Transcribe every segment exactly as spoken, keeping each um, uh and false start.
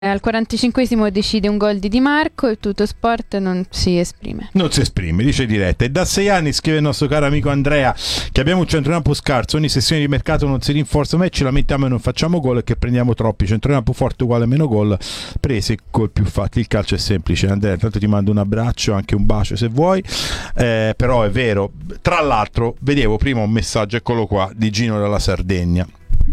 Al quarantacinquesimo decide un gol di Di Marco e Tuttosport non si esprime. Non si esprime, dice diretta. E da sei anni, scrive il nostro caro amico Andrea, che abbiamo un centrocampo scarso, ogni sessione di mercato non si rinforza mai, ci lamentiamo e non facciamo gol e che prendiamo troppi. Centrocampo forte uguale meno gol presi, gol più fatti. Il calcio è semplice. Andrea, intanto ti mando un abbraccio, anche un bacio se vuoi, eh, però è vero. Tra l'altro vedevo prima un messaggio, eccolo qua, di Gino dalla Sardegna.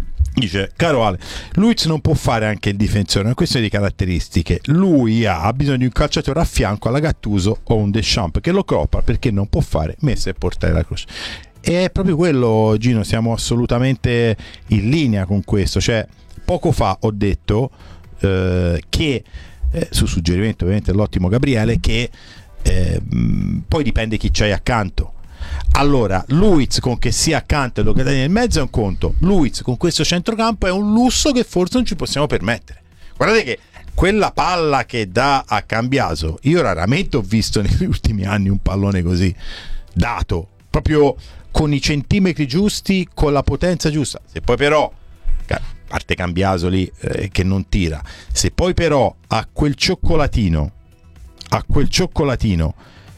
Dice: caro Ale, Luiz non può fare anche il difensore, è una questione di caratteristiche. Lui ha bisogno di un calciatore a fianco alla Gattuso o un Deschamps che lo copra, perché non può fare messa e portare la croce. E è proprio quello, Gino, siamo assolutamente in linea con questo. Cioè, poco fa ho detto eh, che eh, su suggerimento ovviamente dell'ottimo Gabriele, che eh, mh, poi dipende chi c'hai accanto. Allora, Luiz con che sia accanto e Locatelli nel mezzo è un conto. Luiz con questo centrocampo è un lusso che forse non ci possiamo permettere. Guardate che quella palla che dà a Cambiaso, io raramente ho visto negli ultimi anni un pallone così dato, proprio con i centimetri giusti, con la potenza giusta. Se poi però, a parte Cambiaso lì eh, che non tira, se poi però a quel cioccolatino a quel cioccolatino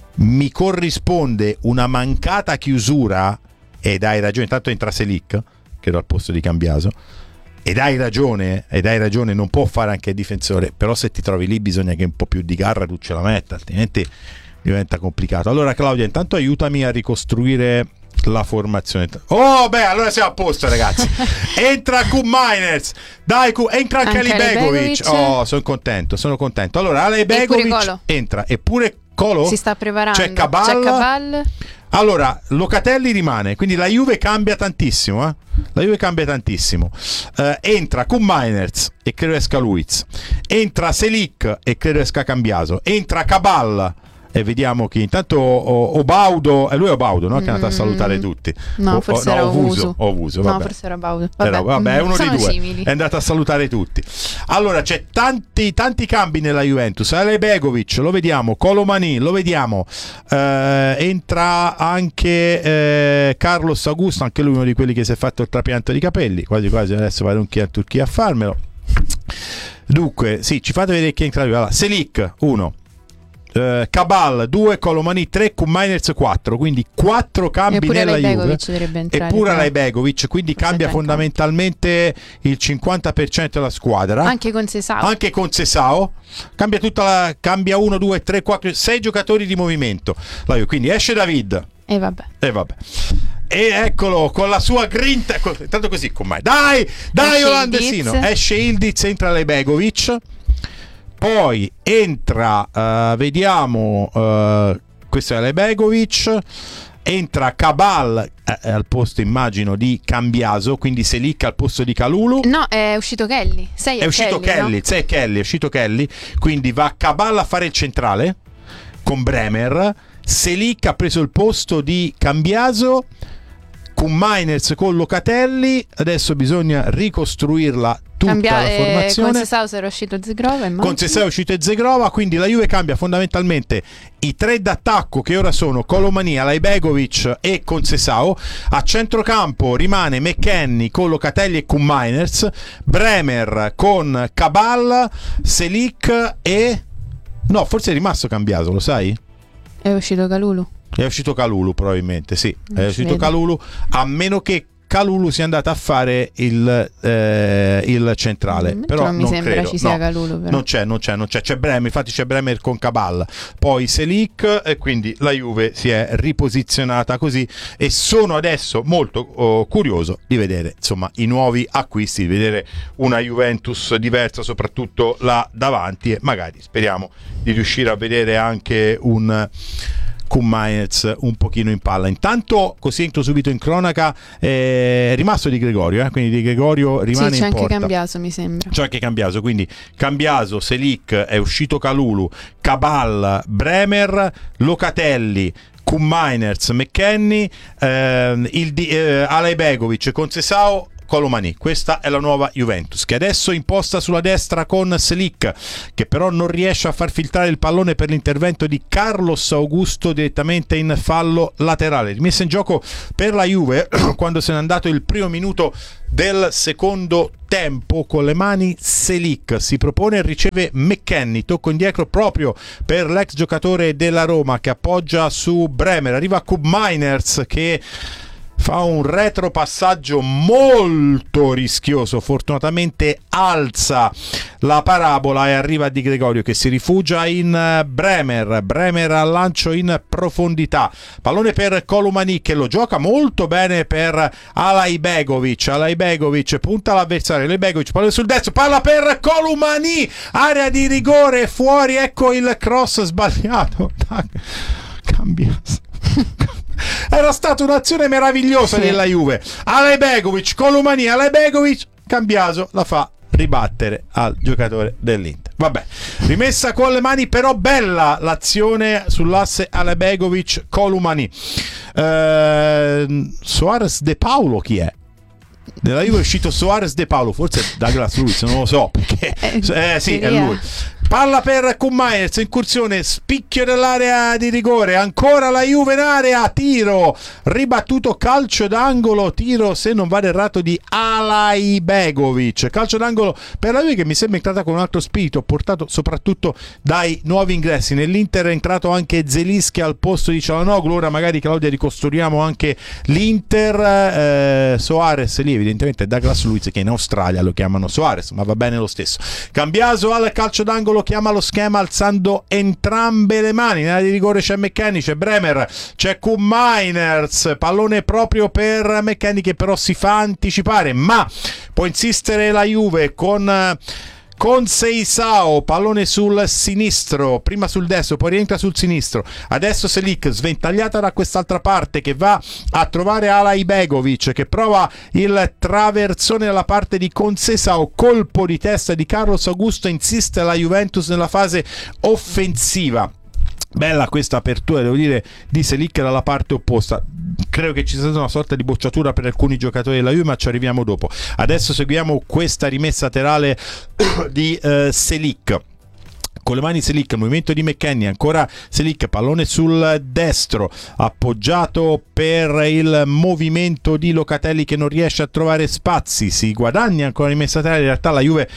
mi corrisponde una mancata chiusura, ed hai ragione, intanto entra Selic che era al posto di Cambiaso, ed hai ragione ed hai ragione non può fare anche il difensore, però se ti trovi lì bisogna che un po' più di garra tu ce la metta, altrimenti diventa complicato. Allora Claudia, intanto aiutami a ricostruire la formazione. Oh beh, allora siamo a posto ragazzi. Entra Q Miners, dai Q, entra anche, anche Ali Begovic. Oh, sono contento, sono contento. Allora Ale Begovic entra, eppure Colo? Si sta preparando. C'è Cabal. C'è Cabal. Allora, Locatelli rimane, quindi la Juve cambia tantissimo, eh? La Juve cambia tantissimo. Uh, entra Q Miners e credo esca Luiz. Entra Selic e credo esca Cambiaso. Entra Cabal e vediamo chi. Intanto Obaudo, è lui Obaudo, no? Che è andato a salutare tutti. No, o, forse o, era no, Ovuso. Ovuso, no, forse era Obaudo. Vabbè, era, vabbè è uno sono dei due. Simili. È andato a salutare tutti. Allora, c'è tanti tanti cambi nella Juventus. Ale Begovic, lo vediamo. Colomani, lo vediamo. Eh, entra anche eh, Carlos Augusto, anche lui uno di quelli che si è fatto il trapianto di capelli. Quasi quasi adesso vado anche a Turchia a farmelo. Dunque, sì, ci fate vedere chi entra. Allora, Selic, uno. Uh, Cabal due, Colomani tre, Q Miners quattro, quindi quattro cambi nella Juve, eppure l'Ai Begovic, quindi forse cambia fondamentalmente il cinquanta per cento della squadra, anche con Sesao, anche con Sesao cambia tutta la, cambia uno, due, tre, quattro, sei giocatori di movimento la Juve, quindi esce David e vabbè e vabbè e eccolo con la sua grinta, tanto così con mai dai dai olandesino, esce Ildiz, entra l'Ai Begovic. Poi entra, uh, vediamo, uh, questo è Ale Begovic, entra Cabal eh, al posto immagino di Cambiaso, quindi Selic al posto di Kalulu. No, è uscito Kelly. Sei è uscito Kelly, Kelly, no? sei Kelly, è uscito Kelly, quindi va Cabal a fare il centrale con Bremer, Selic ha preso il posto di Cambiaso, con Miners con Locatelli, adesso bisogna ricostruirla tutta Cambia, la formazione. Eh, con Sesao era uscito Zegrova, con Sesao è uscito Zegrova, quindi la Juve cambia fondamentalmente i tre d'attacco che ora sono Colomani, Alai Begovic e con Sesao. A centrocampo rimane McKennie con Locatelli e con Miners, Bremer con Cabal, Selic e no, forse è rimasto Cambiaso, lo sai? È uscito Kalulu. È uscito Kalulu probabilmente, sì, è uscito Kalulu, a meno che Kalulu sia andato a fare il, eh, il centrale, mm, però non mi non sembra credo. ci sia no, Kalulu, però. non c'è, non c'è, non c'è, c'è Bremer, infatti c'è Bremer con Cabal, poi Selic, e quindi la Juve si è riposizionata così e sono adesso molto oh, curioso di vedere insomma i nuovi acquisti, di vedere una Juventus diversa, soprattutto là davanti, e magari speriamo di riuscire a vedere anche un con Mainz un pochino in palla. Intanto così entro subito in cronaca, eh, è rimasto Di Gregorio, eh? Quindi Di Gregorio rimane sì, in porta. C'è anche Cambiaso, mi sembra. C'è anche Cambiaso, quindi Cambiaso, Selic, è uscito Kalulu, Cabal, Bremer, Locatelli, Q Miners, McKennie, eh, il di, eh, Alai Begovic con Sesao, Colomani. Questa è la nuova Juventus, che adesso imposta sulla destra con Selic, che però non riesce a far filtrare il pallone per l'intervento di Carlos Augusto direttamente in fallo laterale. Rimessa in gioco per la Juve quando se n'è andato il primo minuto del secondo tempo. Con le mani Selic si propone e riceve McKennie, tocco indietro proprio per l'ex giocatore della Roma che appoggia su Bremer, arriva Koop Meiners che fa un retropassaggio molto rischioso, fortunatamente alza la parabola e arriva Di Gregorio che si rifugia in Bremer. Bremer al lancio in profondità, pallone per Colomani che lo gioca molto bene per Alaibegovic. Alaibegovic punta l'avversario, Alaibegovic pallone sul destro, palla per Colomani, area di rigore, fuori, ecco il cross sbagliato. Cambia. Era stata un'azione meravigliosa sì. della Juve. Alaibegovic, Colomani, Alaibegovic, Cambiaso la fa ribattere al giocatore dell'Inter. Vabbè, rimessa con le mani, però bella l'azione sull'asse Alaibegovic Colomani. eh, Soares De Paulo chi è? Della Juve è uscito Soares De Paulo, forse Douglas Luiz, non lo so perché eh, sì, è lui. Palla per Koop Meiners, incursione, spicchio dell'area di rigore, ancora la Juve in area, tiro ribattuto, calcio d'angolo, tiro se non vado errato di Alaibegovic, calcio d'angolo per la Juve che mi sembra entrata con un altro spirito, portato soprattutto dai nuovi ingressi. Nell'Inter è entrato anche Zelinski al posto di Cialanoglu, ora magari Claudia ricostruiamo anche l'Inter. eh, Soares lì evidentemente è Douglas Luiz che in Australia lo chiamano Soares, ma va bene lo stesso. Cambiaso al calcio d'angolo, chiama lo schema alzando entrambe le mani, nella di rigore c'è McKennie, c'è Bremer, c'è Koop Meiners, pallone proprio per McKennie che però si fa anticipare, ma può insistere la Juve con con Seisao, pallone sul sinistro, prima sul destro, poi rientra sul sinistro, adesso Selic sventagliata da quest'altra parte che va a trovare Alaibegovic che prova il traversone dalla parte di Conceição, colpo di testa di Carlos Augusto, insiste la Juventus nella fase offensiva. Bella questa apertura, devo dire, di Selic dalla parte opposta. Credo che ci sia stata una sorta di bocciatura per alcuni giocatori della Juve, ma ci arriviamo dopo. Adesso seguiamo questa rimessa laterale di eh, Selic. Con le mani Selic, movimento di McKennie, ancora Selic, pallone sul destro, appoggiato per il movimento di Locatelli che non riesce a trovare spazi, si guadagna ancora rimessa laterale, in realtà la Juve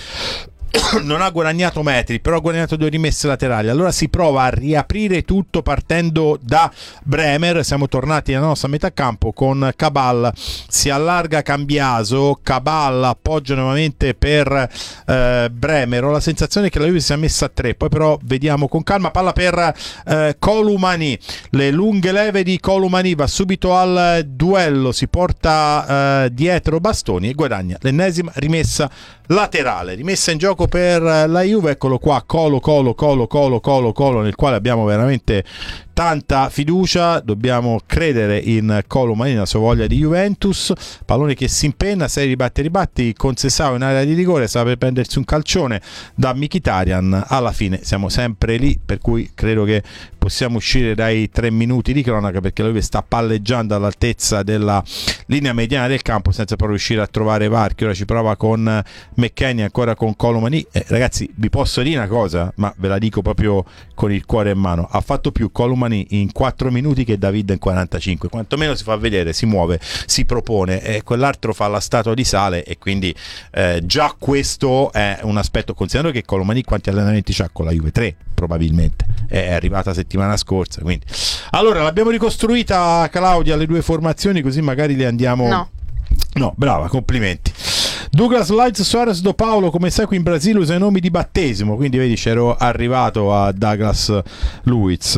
non ha guadagnato metri, però ha guadagnato due rimesse laterali. Allora si prova a riaprire tutto partendo da Bremer. Siamo tornati alla nostra metà campo con Cabal, si allarga Cambiaso, Cabal appoggia nuovamente per eh, Bremer. Ho la sensazione che la Juve si sia messa a tre, poi però vediamo con calma. Palla per eh, Colomani, le lunghe leve di Colomani, va subito al duello, si porta eh, dietro Bastoni e guadagna l'ennesima rimessa laterale. Rimessa in gioco per la Juve, eccolo qua, Colo Colo Colo Colo Colo Colo, nel quale abbiamo veramente tanta fiducia, dobbiamo credere in Colomani, la sua voglia di Juventus. Pallone che si impenna, sei ribatti ribatti, Conceição in area di rigore, sta per prendersi un calcione da Mkhitaryan. Alla fine siamo sempre lì, per cui credo che possiamo uscire dai tre minuti di cronaca, perché la Juve sta palleggiando all'altezza della linea mediana del campo senza però riuscire a trovare varchi. Ora ci prova con McKennie, ancora con Colomani. Eh, ragazzi, vi posso dire una cosa, ma ve la dico proprio con il cuore in mano: ha fatto più Colomani in quattro minuti che David in quarantacinque, quantomeno si fa vedere, si muove, si propone, e quell'altro fa la statua di sale, e quindi eh, già questo è un aspetto, considerando che Colomani quanti allenamenti c'ha con la Juve? Tre probabilmente, è arrivata settimana scorsa, quindi allora l'abbiamo ricostruita, Claudia, le due formazioni, così magari le andiamo. No, no, brava, complimenti. Douglas Luiz, Soares Do Paulo, come sai qui in Brasile usa i nomi di battesimo, quindi vedi c'ero arrivato a Douglas Luiz.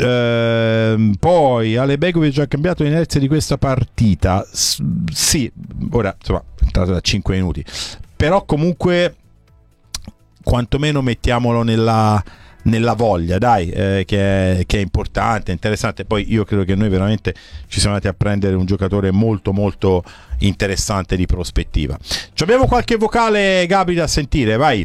Ehm, poi Alaibegovic ha cambiato l'inerzia di questa partita. S- sì, ora insomma è entrato da cinque minuti, però comunque quantomeno mettiamolo nella nella voglia, dai, eh, che, è, che è importante, interessante. Poi io credo che noi veramente ci siamo andati a prendere un giocatore molto molto interessante di prospettiva. Ci abbiamo qualche vocale, Gabri, da sentire, vai.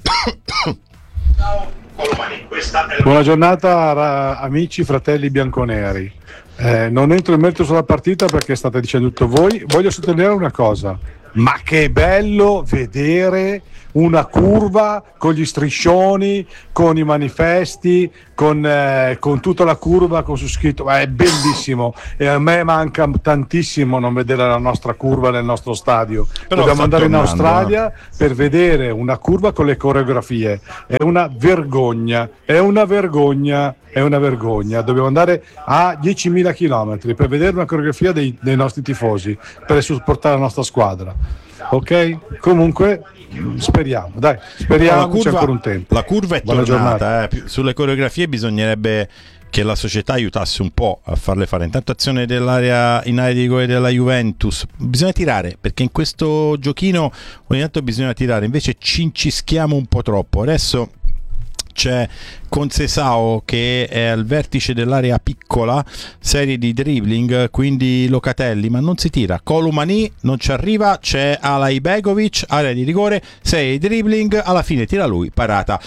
Ciao Colomani, questa è la... Buona giornata ra- amici, fratelli bianconeri. Eh, non entro in merito sulla partita perché state dicendo tutto voi. Voglio sottolineare una cosa: ma che bello vedere una curva con gli striscioni, con i manifesti, con, eh, con tutta la curva con su scritto, ma è bellissimo, e a me manca tantissimo non vedere la nostra curva nel nostro stadio. Però dobbiamo andare in tornando, Australia per vedere una curva con le coreografie, è una vergogna, è una vergogna, è una vergogna. Dobbiamo andare a diecimila chilometri per vedere una coreografia dei, dei nostri tifosi, per supportare la nostra squadra. Ok? Comunque speriamo, dai, speriamo, la curva, c'è ancora un tempo. La curva è Buona tornata, eh. Sulle coreografie bisognerebbe che la società aiutasse un po' a farle fare. Intanto azione dell'area in area di rigore della Juventus, bisogna tirare, perché in questo giochino ogni tanto bisogna tirare, invece ci incischiamo un po' troppo. Adesso c'è Concesao che è al vertice dell'area piccola, serie di dribbling, quindi Locatelli, ma non si tira. Kolumani non ci arriva, c'è Alay Begovic, area di rigore, serie di dribbling, alla fine tira lui, parata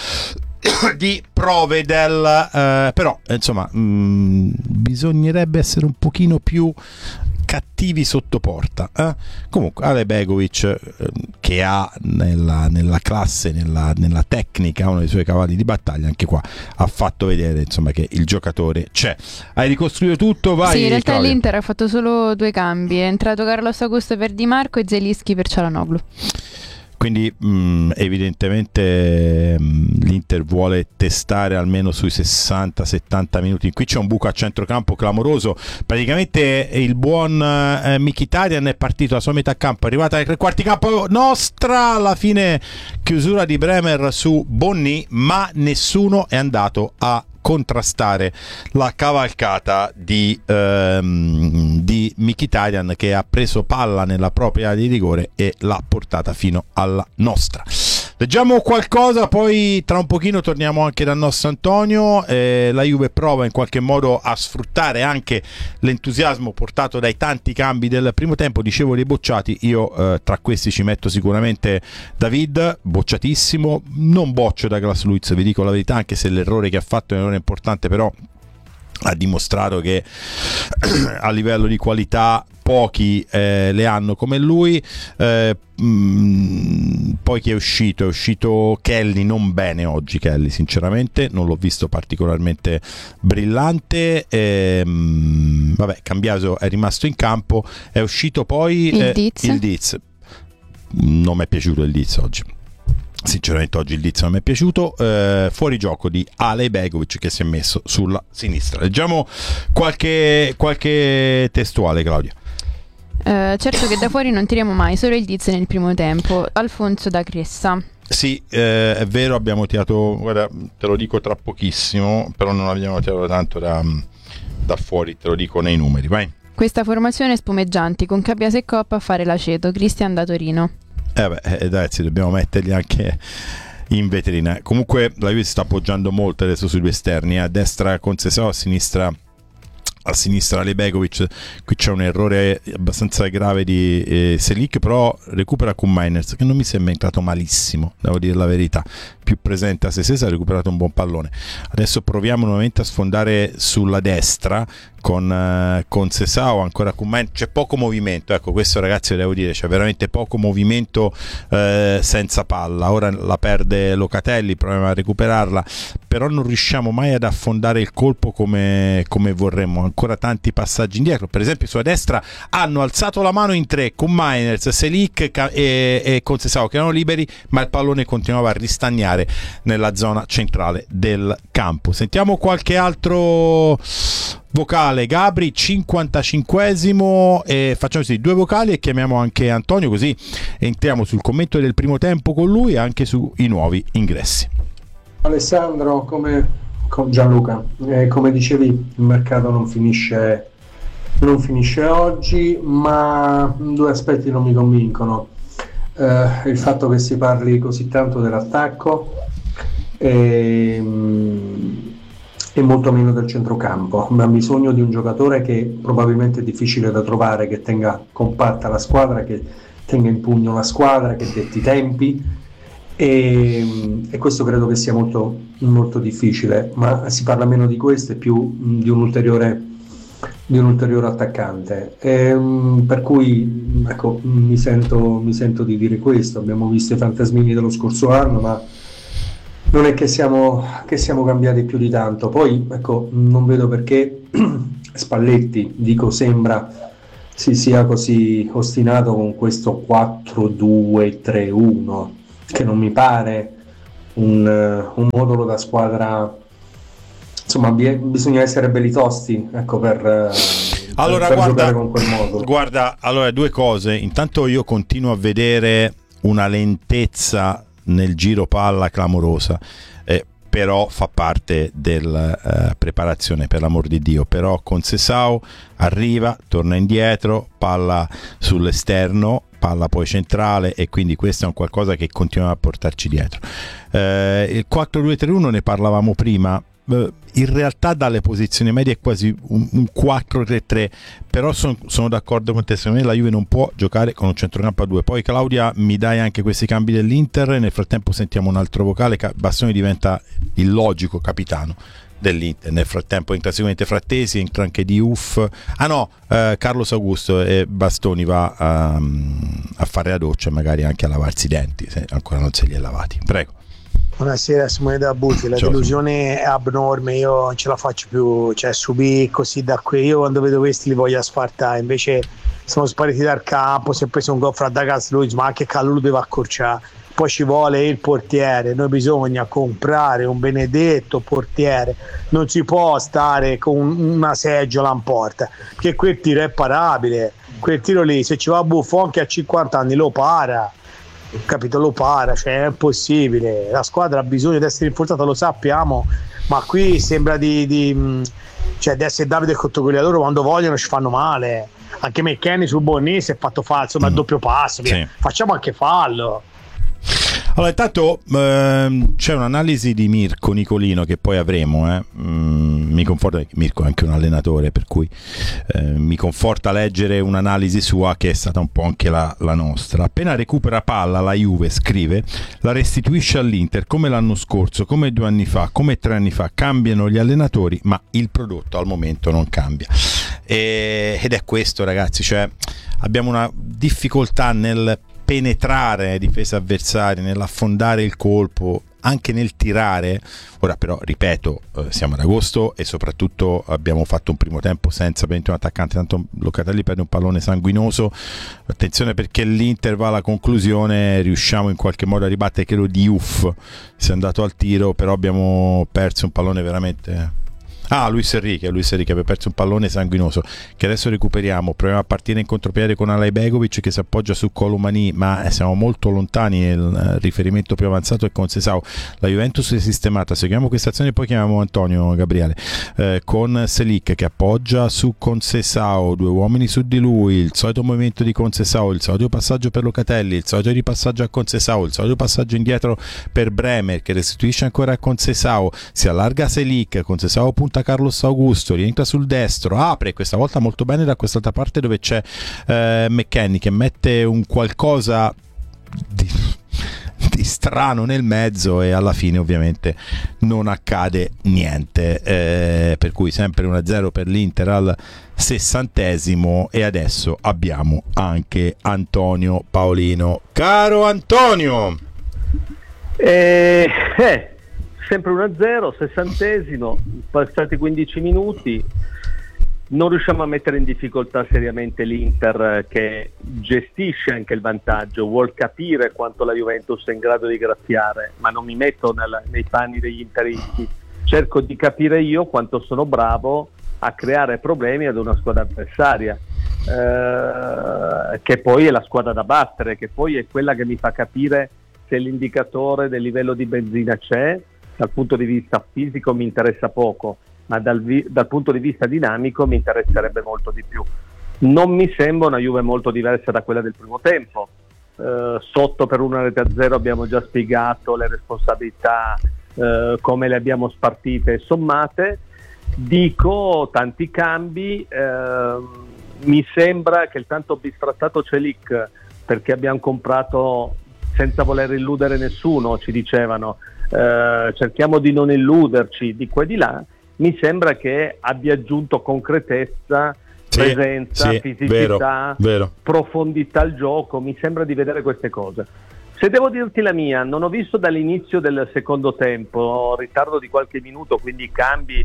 di Provedel, eh, però insomma mh, bisognerebbe essere un pochino più cattivi sotto porta, eh? Comunque Ale Begovic, eh, che ha nella, nella classe, nella, nella tecnica uno dei suoi cavalli di battaglia, anche qua ha fatto vedere insomma che il giocatore c'è. Hai ricostruito tutto? Vai. Sì, in realtà Claudia. l'Inter ha fatto solo due cambi, è entrato Carlos Augusto per Di Marco e Zelinski per Çalhanoğlu. Quindi mh, evidentemente mh, l'Inter vuole testare almeno sui sessanta settanta minuti. Qui c'è un buco a centrocampo clamoroso, praticamente il buon eh, Mkhitaryan è partito alla sua metà campo, è arrivata ai tre quarti campo nostra, alla fine chiusura di Bremer su Bonni, ma nessuno è andato a contrastare la cavalcata di, ehm, di Mkhitaryan, che ha preso palla nella propria area di rigore e l'ha portata fino alla nostra. Leggiamo qualcosa, poi tra un pochino torniamo anche dal nostro Antonio. Eh, la Juve prova in qualche modo a sfruttare anche l'entusiasmo portato dai tanti cambi del primo tempo. Dicevo dei bocciati, io eh, tra questi ci metto sicuramente David, bocciatissimo. Non boccio Douglas Luiz, vi dico la verità, anche se l'errore che ha fatto è un errore importante, però ha dimostrato che a livello di qualità pochi eh, le hanno come lui. eh, mh, poi chi è uscito? È uscito Kelly, non bene oggi Kelly, sinceramente non l'ho visto particolarmente brillante. eh, mh, vabbè, Cambiaso è rimasto in campo, è uscito poi il eh, Diz. il Diz. Non mi è piaciuto il Diz oggi, sinceramente oggi il Diz non mi è piaciuto. eh, fuori gioco di Alay Begovic che si è messo sulla sinistra. Leggiamo qualche, qualche testuale, Claudia. Uh, certo che da fuori non tiriamo mai, solo il Diz nel primo tempo. Alfonso da Cressa. Sì, eh, è vero, abbiamo tirato, guarda, te lo dico tra pochissimo, però non abbiamo tirato tanto da, da fuori, te lo dico nei numeri, vai. Questa formazione spumeggianti con Cabias e Coppa a fare l'aceto. Cristian da Torino. Eh beh, eh, ragazzi, dobbiamo metterli anche in vetrina. Comunque la Juve si sta appoggiando molto adesso sui due esterni, a destra Concesao, a sinistra a sinistra Ale Begovic. Qui c'è un errore abbastanza grave di eh, Selic, però recupera con Miners, che non mi sembra entrato malissimo, devo dire la verità, più presente a se stesso, ha recuperato un buon pallone. Adesso proviamo nuovamente a sfondare sulla destra con uh, Concesao, ancora con Miners. C'è poco movimento, ecco, questo ragazzi devo dire, c'è veramente poco movimento eh, senza palla. Ora la perde Locatelli, proviamo a recuperarla, però non riusciamo mai ad affondare il colpo come, come vorremmo. Ancora tanti passaggi indietro. Per esempio sulla destra hanno alzato la mano in tre con Miners, Selic e, e Concesao che erano liberi, ma il pallone continuava a ristagnare nella zona centrale del campo. Sentiamo qualche altro vocale. Gabri, cinquantacinquesimo, e facciamo così, due vocali e chiamiamo anche Antonio, così entriamo sul commento del primo tempo con lui e anche sui nuovi ingressi. Alessandro, come con Gianluca, eh, come dicevi, il mercato non finisce non finisce oggi, ma due aspetti non mi convincono. Eh, il fatto che si parli così tanto dell'attacco e, e molto meno del centrocampo. Ma ha bisogno di un giocatore che probabilmente è difficile da trovare, che tenga compatta la squadra, che tenga in pugno la squadra, che detti i tempi. E, e questo credo che sia molto, molto difficile, ma si parla meno di questo e più di un ulteriore di un ulteriore attaccante. E, mh, per cui ecco, mi sento, mi sento di dire questo. Abbiamo visto i fantasmini dello scorso anno, ma non è che siamo, che siamo cambiati più di tanto. Poi ecco, non vedo perché Spalletti, dico, sembra si sia così ostinato con questo quattro due tre uno, che non mi pare un, un modulo da squadra. Insomma, bi- bisogna essere belli tosti, ecco, per, allora, per guarda, giocare con quel modulo. Guarda, allora, due cose. Intanto io continuo a vedere una lentezza nel giro palla clamorosa, eh, però fa parte della uh, preparazione, per l'amor di Dio. Però Conceição arriva, torna indietro, palla sull'esterno, palla poi centrale, e quindi questo è un qualcosa che continuiamo a portarci dietro. Eh, il quattro due tre uno ne parlavamo prima. In realtà dalle posizioni medie è quasi un, un quattro tre tre, però son, sono d'accordo con te, secondo me la Juve non può giocare con un centrocampo a due. Poi Claudia, mi dai anche questi cambi dell'Inter, nel frattempo sentiamo un altro vocale. Bastoni diventa il logico capitano dell'Inter, nel frattempo entra sicuramente Frattesi, entra anche Diouf, ah no, eh, Carlos Augusto, e Bastoni va a, a fare la doccia e magari anche a lavarsi i denti se ancora non se li è lavati. Prego. Buonasera, Simone da Buti. La Ciao, delusione è abnorme, io non ce la faccio più, cioè subì così da qui. Io quando vedo questi li voglio asfaltare, invece sono spariti dal campo, si è preso un gol fra Dagas Luiz, ma anche Calulu deve accorciare. Poi ci vuole il portiere, noi bisogna comprare un benedetto portiere, non si può stare con una seggiola in porta, perché quel tiro è parabile, quel tiro lì se ci va Buffon che a cinquanta anni lo para. Capito, lo para, cioè è impossibile. La squadra ha bisogno di essere rinforzata, lo sappiamo, ma qui sembra di, di, cioè, di essere Davide Cottocogliatore, quando vogliono ci fanno male. Anche McKennie sul Bonnì si è fatto falso, ma mm. doppio passo, sì. Facciamo anche fallo. Allora, intanto ehm, c'è un'analisi di Mirko Nicolino che poi avremo, eh. mm, mi conforta, Mirko è anche un allenatore, per cui eh, mi conforta leggere un'analisi sua che è stata un po' anche la, la nostra. Appena recupera palla la Juve, scrive, la restituisce all'Inter come l'anno scorso, come due anni fa, come tre anni fa. Cambiano gli allenatori, ma il prodotto al momento non cambia. E, ed è questo, ragazzi, cioè abbiamo una difficoltà nel penetrare difese avversarie, nell'affondare il colpo, anche nel tirare. Ora però, ripeto, eh, siamo ad agosto e soprattutto abbiamo fatto un primo tempo senza un attaccante, tanto Locatelli perde un pallone sanguinoso. Attenzione, perché l'Inter va alla conclusione, riusciamo in qualche modo a ribattere, credo Diouf si è andato al tiro, però abbiamo perso un pallone veramente... Ah, Luis Enrique, Luis Enrique aveva perso un pallone sanguinoso che adesso recuperiamo. Proviamo a partire in contropiede con Alaibegovic che si appoggia su Colomani, ma siamo molto lontani. Il riferimento più avanzato è Conceição. La Juventus è sistemata. Seguiamo questa azione e poi chiamiamo Antonio Gabriele eh, con Selic che appoggia su Conceição, due uomini su di lui, il solito movimento di Conceição, il solito passaggio per Locatelli, il solito ripassaggio a Conceição, il solito passaggio indietro per Bremer che restituisce ancora a Conceição, si allarga Selic, Conceição punta Carlos Augusto, rientra sul destro, apre questa volta molto bene da quest'altra parte dove c'è eh, McKennie che mette un qualcosa di, di strano nel mezzo e alla fine ovviamente non accade niente, eh, per cui sempre uno a zero per l'Inter al sessantesimo. E adesso abbiamo anche Antonio Paolino. Caro Antonio, eh, eh. sempre uno a zero, sessantesimo, passati quindici minuti, non riusciamo a mettere in difficoltà seriamente l'Inter che gestisce anche il vantaggio, vuol capire quanto la Juventus è in grado di graziare, ma non mi metto nella, nei panni degli interisti, cerco di capire io quanto sono bravo a creare problemi ad una squadra avversaria, eh, che poi è la squadra da battere, che poi è quella che mi fa capire se l'indicatore del livello di benzina c'è. Dal punto di vista fisico mi interessa poco, ma dal, vi- dal punto di vista dinamico mi interesserebbe molto di più. Non mi sembra una Juve molto diversa da quella del primo tempo. Eh, sotto per una rete a zero abbiamo già spiegato le responsabilità, eh, come le abbiamo spartite e sommate. Dico tanti cambi, eh, mi sembra che il tanto bistrattato Celic, perché abbiamo comprato senza voler illudere nessuno, ci dicevano, Uh, cerchiamo di non illuderci di qua e di là, mi sembra che abbia aggiunto concretezza, sì, presenza, sì, fisicità, vero, vero. profondità al gioco, mi sembra di vedere queste cose. Se devo dirti la mia, non ho visto dall'inizio del secondo tempo, ritardo di qualche minuto, quindi cambi,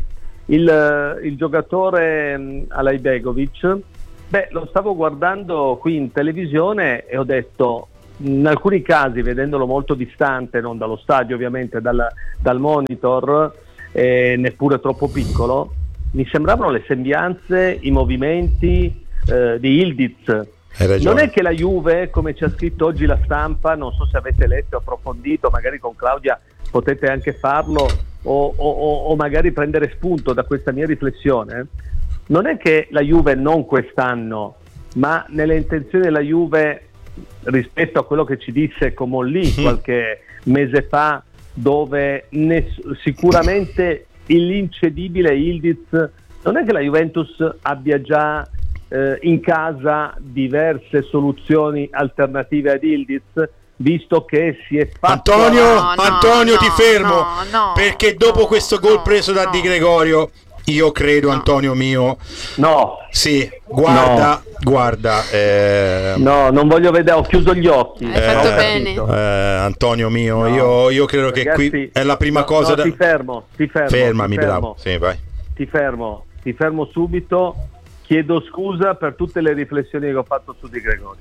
il, il giocatore Alajbegovic, beh, lo stavo guardando qui in televisione e ho detto, in alcuni casi, vedendolo molto distante, non dallo stadio ovviamente, dal, dal monitor, eh, neppure troppo piccolo, mi sembravano le sembianze, i movimenti eh, di Ildiz. Non è che la Juve, come ci ha scritto oggi la stampa, non so se avete letto o approfondito, magari con Claudia potete anche farlo o, o, o magari prendere spunto da questa mia riflessione, non è che la Juve non quest'anno, ma nelle intenzioni della Juve rispetto a quello che ci disse Comolli qualche mese fa, dove ness- sicuramente l'incedibile Ildiz, non è che la Juventus abbia già eh, in casa diverse soluzioni alternative ad Ildiz, visto che si è fatto Antonio, No, no, Antonio no, ti fermo no, no, perché dopo no, questo gol no, preso da no. Di Gregorio, io credo, No. Antonio mio, no, sì, guarda, guarda, eh, no, non voglio vedere, ho chiuso gli occhi. Hai fatto ho bene. capito. eh, Antonio mio, No. io, io credo che Ragazzi, qui è la prima no, cosa no, da... ti fermo, ti fermo, Fermami, ti fermo, bravo, sì, vai. ti fermo, ti fermo subito, chiedo scusa per tutte le riflessioni che ho fatto su Di Gregorio.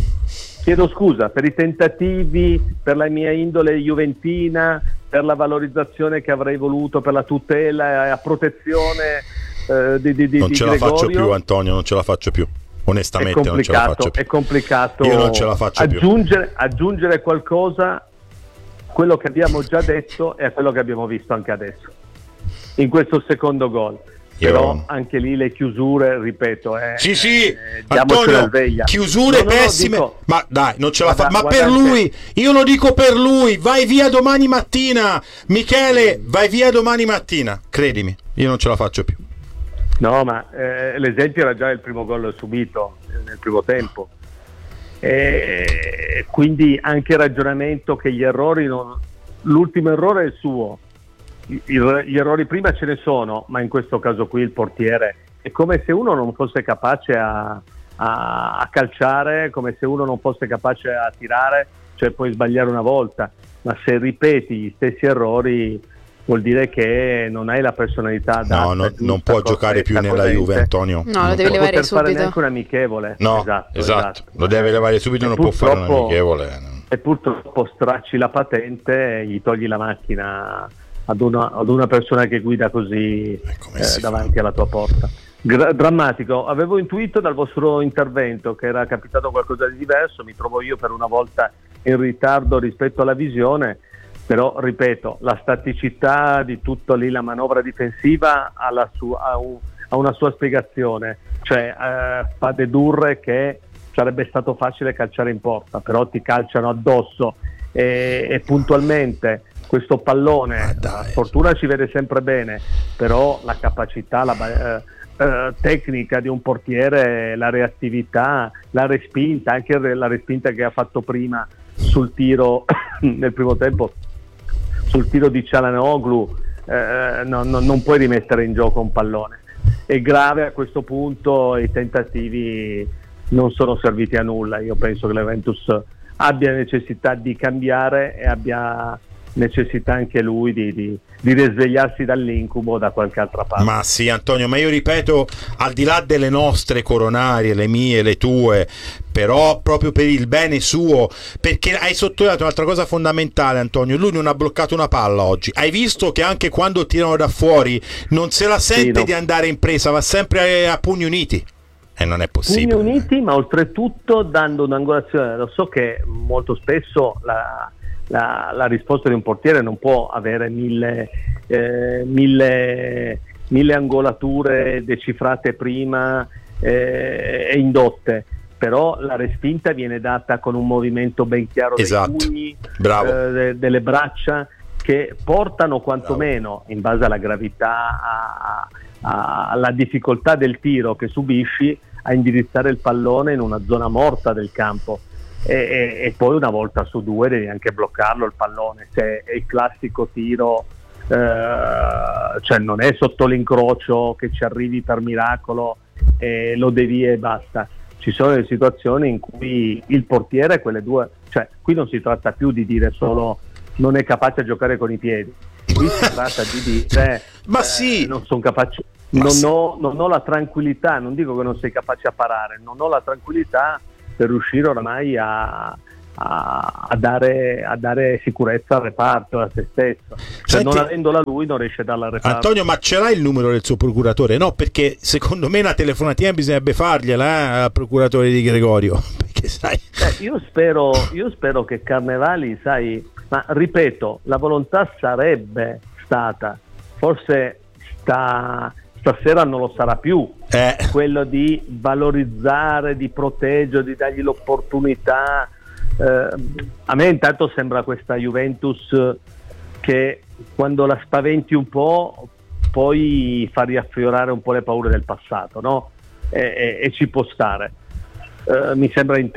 Chiedo scusa per i tentativi, per la mia indole juventina, per la valorizzazione che avrei voluto, per la tutela e la protezione eh, di, di, di Non di ce la Gregorio. faccio più, Antonio, non ce la faccio più. È Onestamente non ce la complicato, faccio più. è complicato Io non ce la faccio più. aggiungere, aggiungere qualcosa, quello che abbiamo già detto e a quello che abbiamo visto anche adesso in questo secondo gol. Io- Però anche lì le chiusure, ripeto, eh, Sì, sì, eh, diamocela Antonio, al veglia. chiusure No, no, no, pessime, dico- ma dai, non ce la fa, Guarda- ma per guardate- lui, io lo dico per lui, vai via domani mattina, Michele, vai via domani mattina, credimi, io non ce la faccio più. No, ma eh, l'esempio era già il primo gol subito eh, nel primo tempo. E quindi anche il ragionamento che gli errori non... l'ultimo errore è il suo. I- i- gli errori prima ce ne sono, ma in questo caso qui il portiere è come se uno non fosse capace a, a, a calciare, come se uno non fosse capace a tirare, cioè puoi sbagliare una volta, ma se ripeti gli stessi errori vuol dire che non hai la personalità adatta, No, no, giusta, non può corretta, giocare più nella coerente. Juve, Antonio. No, lo Non deve può. levare poter fare subito. neanche un amichevole. No, esatto, esatto, lo deve levare subito, E non può fare un purtroppo- amichevole. E purtroppo stracci la patente e gli togli la macchina ad una, ad una persona che guida così come eh, si fa? davanti alla tua porta. Gra- drammatico. Avevo intuito dal vostro intervento che era capitato qualcosa di diverso, mi trovo io per una volta in ritardo rispetto alla visione, però ripeto, la staticità di tutta lì la manovra difensiva ha, la sua, ha, un- ha una sua spiegazione, cioè eh, fa dedurre che sarebbe stato facile calciare in porta, però ti calciano addosso e, e puntualmente questo pallone, Ah, dai. la fortuna ci vede sempre bene, però la capacità, la ba- eh, eh, tecnica di un portiere, la reattività, la respinta, anche re- la respinta che ha fatto prima sul tiro nel primo tempo, sul tiro di Çalhanoğlu, eh, non, non- non puoi rimettere in gioco un pallone. È grave a questo punto, i tentativi non sono serviti a nulla. Io penso che la Juventus abbia necessità di cambiare e abbia necessità anche lui di, di, di risvegliarsi dall'incubo da qualche altra parte. Ma sì, Antonio, ma io ripeto, al di là delle nostre coronarie, le mie, le tue, però proprio per il bene suo, perché hai sottolineato un'altra cosa fondamentale, Antonio, lui non ha bloccato una palla oggi. Hai visto che anche quando tirano da fuori non se la sente no. di andare in presa, va sempre a, a pugni uniti. E non è possibile. Pugni uniti, ma oltretutto dando un'angolazione. Lo so che molto spesso la, la, la risposta di un portiere non può avere mille, eh, mille, mille angolature decifrate prima eh, e indotte, però la respinta viene data con un movimento ben chiaro Esatto. dei pugni, Bravo. eh, de- delle braccia, che portano quantomeno, in base alla gravità, a, a- alla difficoltà del tiro che subisci, a indirizzare il pallone in una zona morta del campo. E, e- e poi una volta su due devi anche bloccarlo il pallone, se è il classico tiro eh, cioè non è sotto l'incrocio che ci arrivi per miracolo e lo devi e basta. Ci sono delle situazioni in cui il portiere, quelle due, cioè qui non si tratta più di dire solo non è capace a giocare con i piedi, qui si tratta di dire ma eh, sì, non sono capace, non, sì. ho, non ho la tranquillità, non dico che non sei capace a parare, non ho la tranquillità per riuscire oramai a, a, a, dare, a dare sicurezza al reparto, a se stesso. Cioè, Senti, non avendola lui non riesce a darla al reparto. Antonio, ma ce l'hai il numero del suo procuratore? No, perché secondo me una telefonatina bisognerebbe fargliela eh, al procuratore di Gregorio, perché sai... Eh, io spero, io spero che Carnevali, sai, ma ripeto, la volontà sarebbe stata, forse sta, stasera non lo sarà più, eh. quello di valorizzare, di proteggere, di dargli l'opportunità. Eh, a me intanto sembra questa Juventus che quando la spaventi un po' poi fa riaffiorare un po' le paure del passato, no? E, e, e ci può stare. Eh, mi sembra int-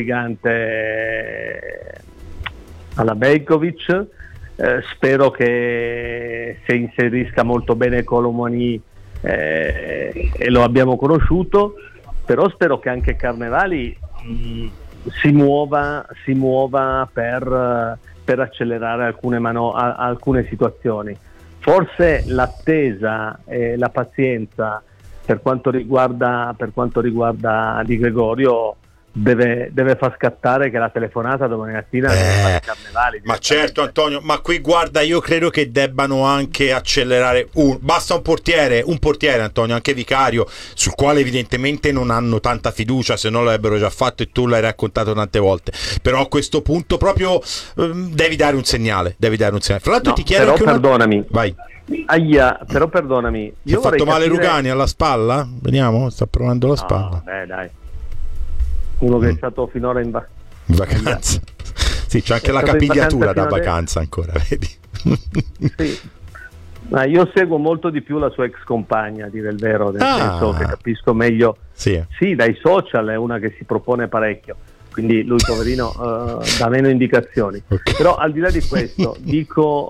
intrigante alla Bejkovic, eh, spero che si inserisca molto bene Colomani eh, e lo abbiamo conosciuto, però spero che anche Carnevali mh, si muova, si muova per, per accelerare alcune, mano- a- alcune situazioni. Forse l'attesa e la pazienza per quanto riguarda, per quanto riguarda Di Gregorio deve, deve far scattare che la telefonata domani mattina eh, deve fare Carnevali. Ma certo, Antonio, ma qui guarda, io credo che debbano anche accelerare un, basta un portiere, un portiere Antonio, anche Vicario, sul quale evidentemente non hanno tanta fiducia, se no l'avrebbero già fatto e tu l'hai raccontato tante volte, però a questo punto proprio um, devi dare un segnale, devi dare un segnale. Fra l'altro no, ti chiedo però anche una... perdonami. Vai. Aia, però perdonami. Ti Io ha fatto male capire... Rugani alla spalla? Vediamo, sta provando la spalla. No, beh, dai. Uno che Mm. è stato finora in, va- in vacanza. Sì, c'è anche è la stato in capigliatura da vacanza fino vacanza ancora, vedi? Sì. Ma io seguo molto di più la sua ex compagna, a dire il vero, nel Ah. senso che capisco meglio. Sì. Sì, dai social è una che si propone parecchio, quindi lui poverino eh, dà meno indicazioni. Okay. Però al di là di questo dico,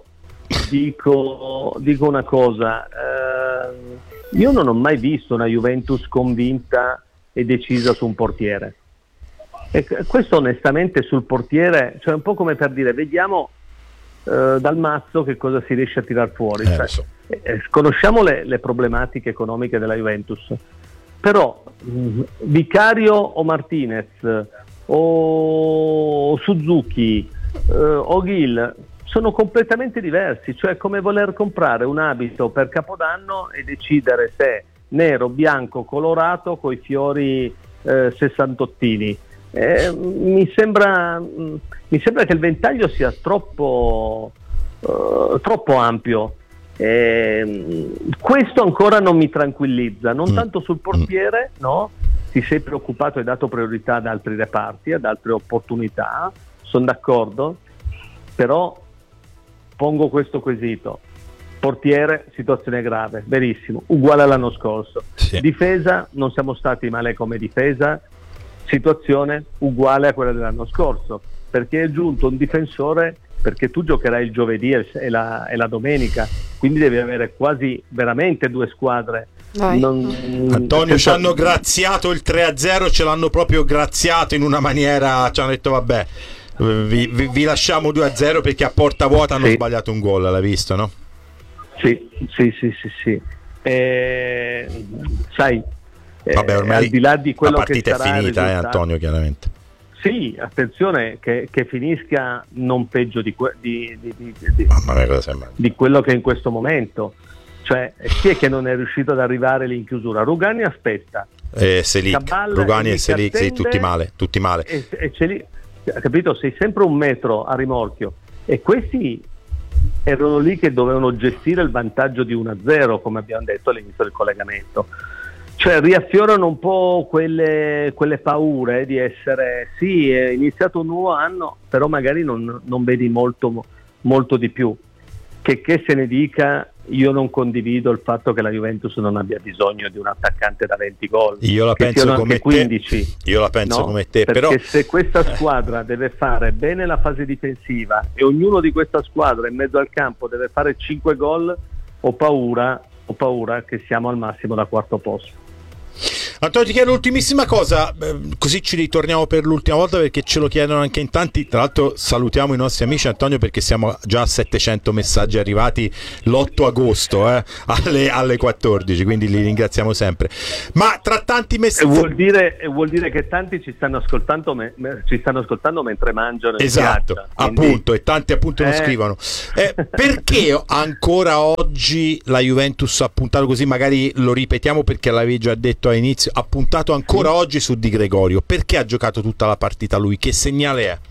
dico, dico una cosa, eh, io non ho mai visto una Juventus convinta e decisa su un portiere. E questo onestamente sul portiere, cioè un po' come per dire vediamo eh, dal mazzo che cosa si riesce a tirar fuori. Eh, cioè, so. eh, conosciamo le, le problematiche economiche della Juventus, però mh, Vicario o Martinez o Suzuki eh, o Gil sono completamente diversi, cioè come voler comprare un abito per Capodanno e decidere se nero, bianco, colorato coi fiori eh, sessantottini. Eh, mi sembra mh, mi sembra che il ventaglio sia troppo uh, troppo ampio. Eh, questo ancora non mi tranquillizza, non mm. tanto sul portiere, no? Ti sei preoccupato e dato priorità ad altri reparti, ad altre opportunità, sono d'accordo, però pongo questo quesito. Portiere, situazione grave, verissimo, uguale all'anno scorso. Sì. Difesa, non siamo stati male come difesa, situazione uguale a quella dell'anno scorso, perché è giunto un difensore, perché tu giocherai il giovedì e la, e la domenica, quindi devi avere quasi veramente due squadre. Non... Antonio, ci hanno graziato il tre a zero, ce l'hanno proprio graziato in una maniera, ci hanno detto vabbè, vi, vi, vi lasciamo due a zero perché a porta vuota hanno sì. sbagliato un gol, l'hai visto, no? Sì, sì, sì, sì, sì. Eh, sai, vabbè, ormai eh, al di là di quello la partita che sarà è finita, eh, risultato... Antonio, chiaramente. Sì, attenzione che, che finisca non peggio di, que- di, di, di, di, Mamma mia, cosa sembra? di quello che è in questo momento. Cioè, chi è che non è riuscito ad arrivare lì in chiusura? Rugani aspetta. Eh, Selic, Caballa Rugani e e Selic, sì, tutti male, tutti male. E, e c'è lì, capito? Sei sempre un metro a rimorchio. E questi erano lì che dovevano gestire il vantaggio di uno a zero, come abbiamo detto all'inizio del collegamento. Cioè riaffiorano un po' quelle, quelle paure di essere, sì, è iniziato un nuovo anno, però magari non, non vedi molto, molto di più. Che, che se ne dica, io non condivido il fatto che la Juventus non abbia bisogno di un attaccante da venti gol. Io la che penso siano come anche quindici. te. Io la penso no? come te, perché però se questa squadra deve fare bene la fase difensiva e ognuno di questa squadra in mezzo al campo deve fare cinque gol, ho paura, ho paura che siamo al massimo da quarto posto. Antonio, ti chiedo l'ultimissima cosa, eh, così ci ritorniamo per l'ultima volta perché ce lo chiedono anche in tanti. Tra l'altro salutiamo i nostri amici, Antonio, perché siamo già a settecento messaggi arrivati l'otto agosto eh, alle, alle quattordici, quindi li ringraziamo sempre. Ma tra tanti messaggi vuol dire, vuol dire che tanti ci stanno ascoltando, me, me, ci stanno ascoltando mentre mangiano. Esatto, in viaggio, quindi... appunto, e tanti appunto non eh. scrivono. Eh, perché ancora oggi la Juventus ha puntato così? Magari lo ripetiamo perché l'avevi già detto all'inizio. Ha puntato ancora sì. oggi su Di Gregorio. Perché ha giocato tutta la partita lui? Che segnale è?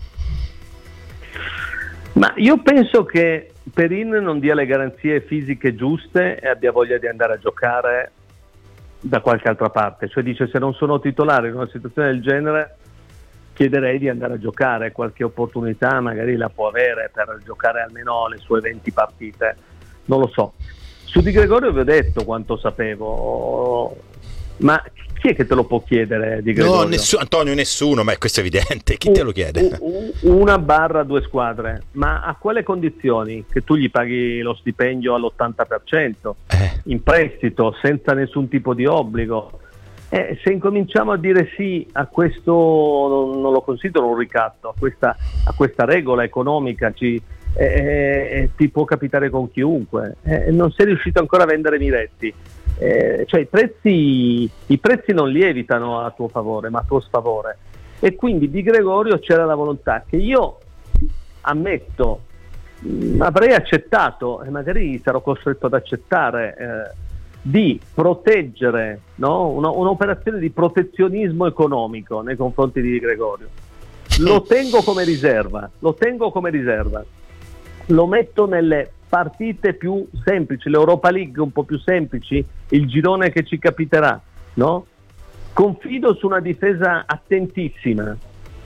Ma io penso che Perin non dia le garanzie fisiche giuste e abbia voglia di andare a giocare da qualche altra parte. Cioè dice: se non sono titolare in una situazione del genere chiederei di andare a giocare, qualche opportunità magari la può avere per giocare almeno le sue venti partite, non lo so. Su Di Gregorio vi ho detto quanto sapevo, ma chi è che te lo può chiedere Di Gregorio? No, nessuno, Antonio, nessuno, ma questo è evidente. Chi te lo chiede? Una barra due squadre, ma a quale condizioni? Che tu gli paghi lo stipendio all'ottanta per cento eh. in prestito, senza nessun tipo di obbligo. Eh, se incominciamo a dire sì a questo, non, non lo considero un ricatto, a questa, a questa regola economica ci, eh, eh, ti può capitare con chiunque. Eh, non sei riuscito ancora a vendere Miretti. Eh, cioè i prezzi, i prezzi non lievitano a tuo favore ma a tuo sfavore, e quindi Di Gregorio c'era la volontà che io ammetto mh, avrei accettato e magari sarò costretto ad accettare, eh, di proteggere, no? Una, un'operazione di protezionismo economico nei confronti di Di Gregorio. Lo tengo come riserva, lo tengo come riserva, lo metto nelle partite più semplici, l'Europa League un po' più semplici, il girone che ci capiterà, no? Confido su una difesa attentissima,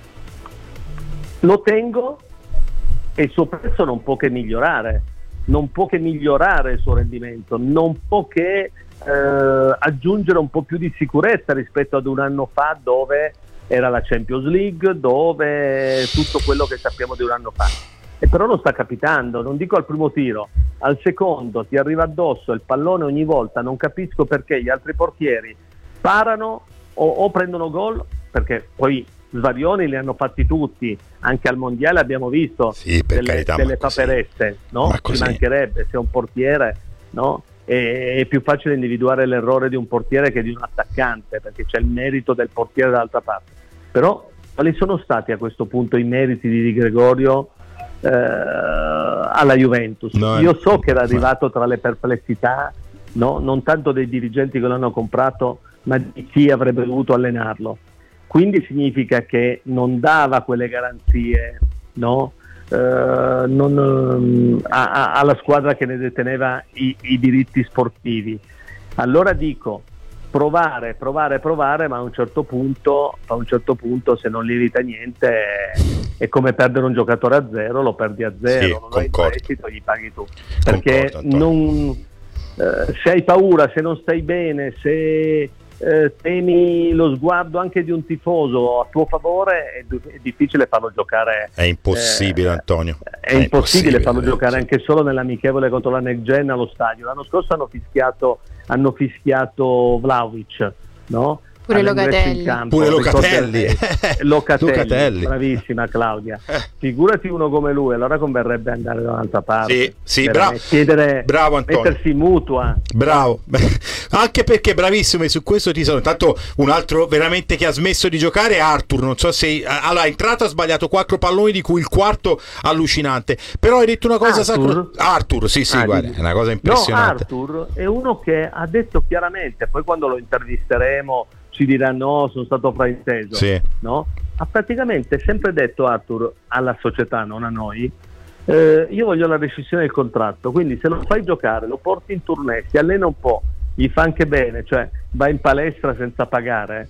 lo tengo e il suo prezzo non può che migliorare, non può che migliorare il suo rendimento, non può che eh, aggiungere un po' più di sicurezza rispetto ad un anno fa dove era la Champions League, dove tutto quello che sappiamo di un anno fa. E però non sta capitando, non dico al primo tiro, al secondo ti arriva addosso il pallone ogni volta, non capisco perché gli altri portieri parano o, o prendono gol, perché poi svarioni li hanno fatti tutti, anche al mondiale abbiamo visto sì, per delle, carità, delle ma paperette, no? Ci mancherebbe, se un portiere, no? È, è più facile individuare l'errore di un portiere che di un attaccante, perché c'è il merito del portiere dall'altra parte. Però quali sono stati a questo punto i meriti di Di Gregorio Eh, alla Juventus? No, io so che era arrivato tra le perplessità, no? Non tanto dei dirigenti che l'hanno comprato, ma di chi avrebbe dovuto allenarlo. Quindi significa che non dava quelle garanzie, no? Eh, non, a, a, alla squadra che ne deteneva i, i diritti sportivi. Allora dico provare, provare, provare, ma a un certo punto, a un certo punto se non lievita niente è, è come perdere un giocatore a zero, lo perdi a zero, sì, non hai il prestito, gli paghi tu. Perché concordo, non, eh, se hai paura, se non stai bene, se eh, temi lo sguardo anche di un tifoso a tuo favore, è, è difficile farlo giocare. È impossibile, eh, Antonio. È, è impossibile, impossibile farlo eh, giocare sì. anche solo nell'amichevole contro la Next Gen allo stadio. L'anno scorso hanno fischiato hanno fischiato Vlahovic, no? Pure Locatelli. Pure Locatelli. Locatelli. Locatelli. Bravissima Claudia. Figurati uno come lui, allora converrebbe andare da un'altra parte. Sì, sì, bravo. Chiedere, bravo Antonio. mettersi in mutua. Bravo. Anche perché bravissimo, e su questo ti sono. Tanto un altro veramente che ha smesso di giocare è Arthur. Non so se allora, è entrato, ha sbagliato quattro palloni, di cui il quarto allucinante. Però hai detto una cosa Arthur, sacro... Arthur sì, sì, ah, guarda, è una cosa impressionante. No, Arthur è uno che ha detto chiaramente, poi quando lo intervisteremo ci dirà no, sono stato frainteso, sì. No? Ha praticamente sempre detto Arthur alla società, non a noi, eh, io voglio la rescissione del contratto, quindi se lo fai giocare, lo porti in tournée, si allena un po', gli fa anche bene, cioè va in palestra senza pagare,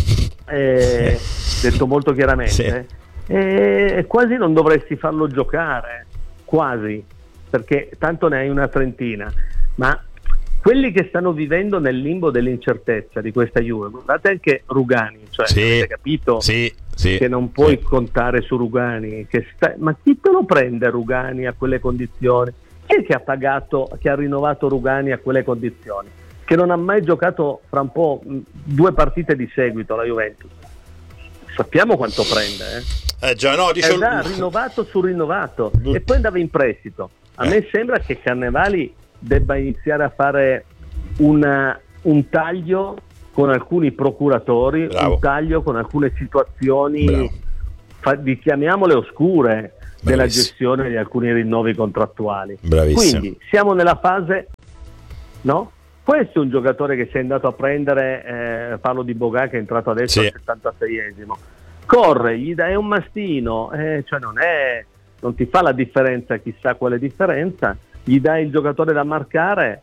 eh, detto molto chiaramente, sì. eh, quasi non dovresti farlo giocare, quasi, perché tanto ne hai una trentina. ma quelli che stanno vivendo nel limbo dell'incertezza di questa Juve, guardate anche Rugani, cioè Sì, avete capito sì, sì, che non puoi sì. contare su Rugani, che sta... ma chi te lo prende Rugani a quelle condizioni? Chi è che ha pagato, che ha rinnovato Rugani a quelle condizioni? Che non ha mai giocato fra un po' mh, due partite di seguito la Juventus. Sappiamo quanto prende, eh? Eh già, no, dice È già rinnovato su rinnovato e poi andava in prestito. A Eh. me sembra che Carnevali debba iniziare a fare una, un taglio con alcuni procuratori, Bravo. un taglio con alcune situazioni, Bravo. fa, di, chiamiamole oscure, della Bravissimo. gestione di alcuni rinnovi contrattuali. Bravissimo. Quindi siamo nella fase, no? Questo è un giocatore che si è andato a prendere, eh, parlo di Bogà che è entrato adesso Sì. al settantaseiesimo, corre, gli dai un mastino, eh, cioè non è, non ti fa la differenza, chissà quale differenza, gli dai il giocatore da marcare,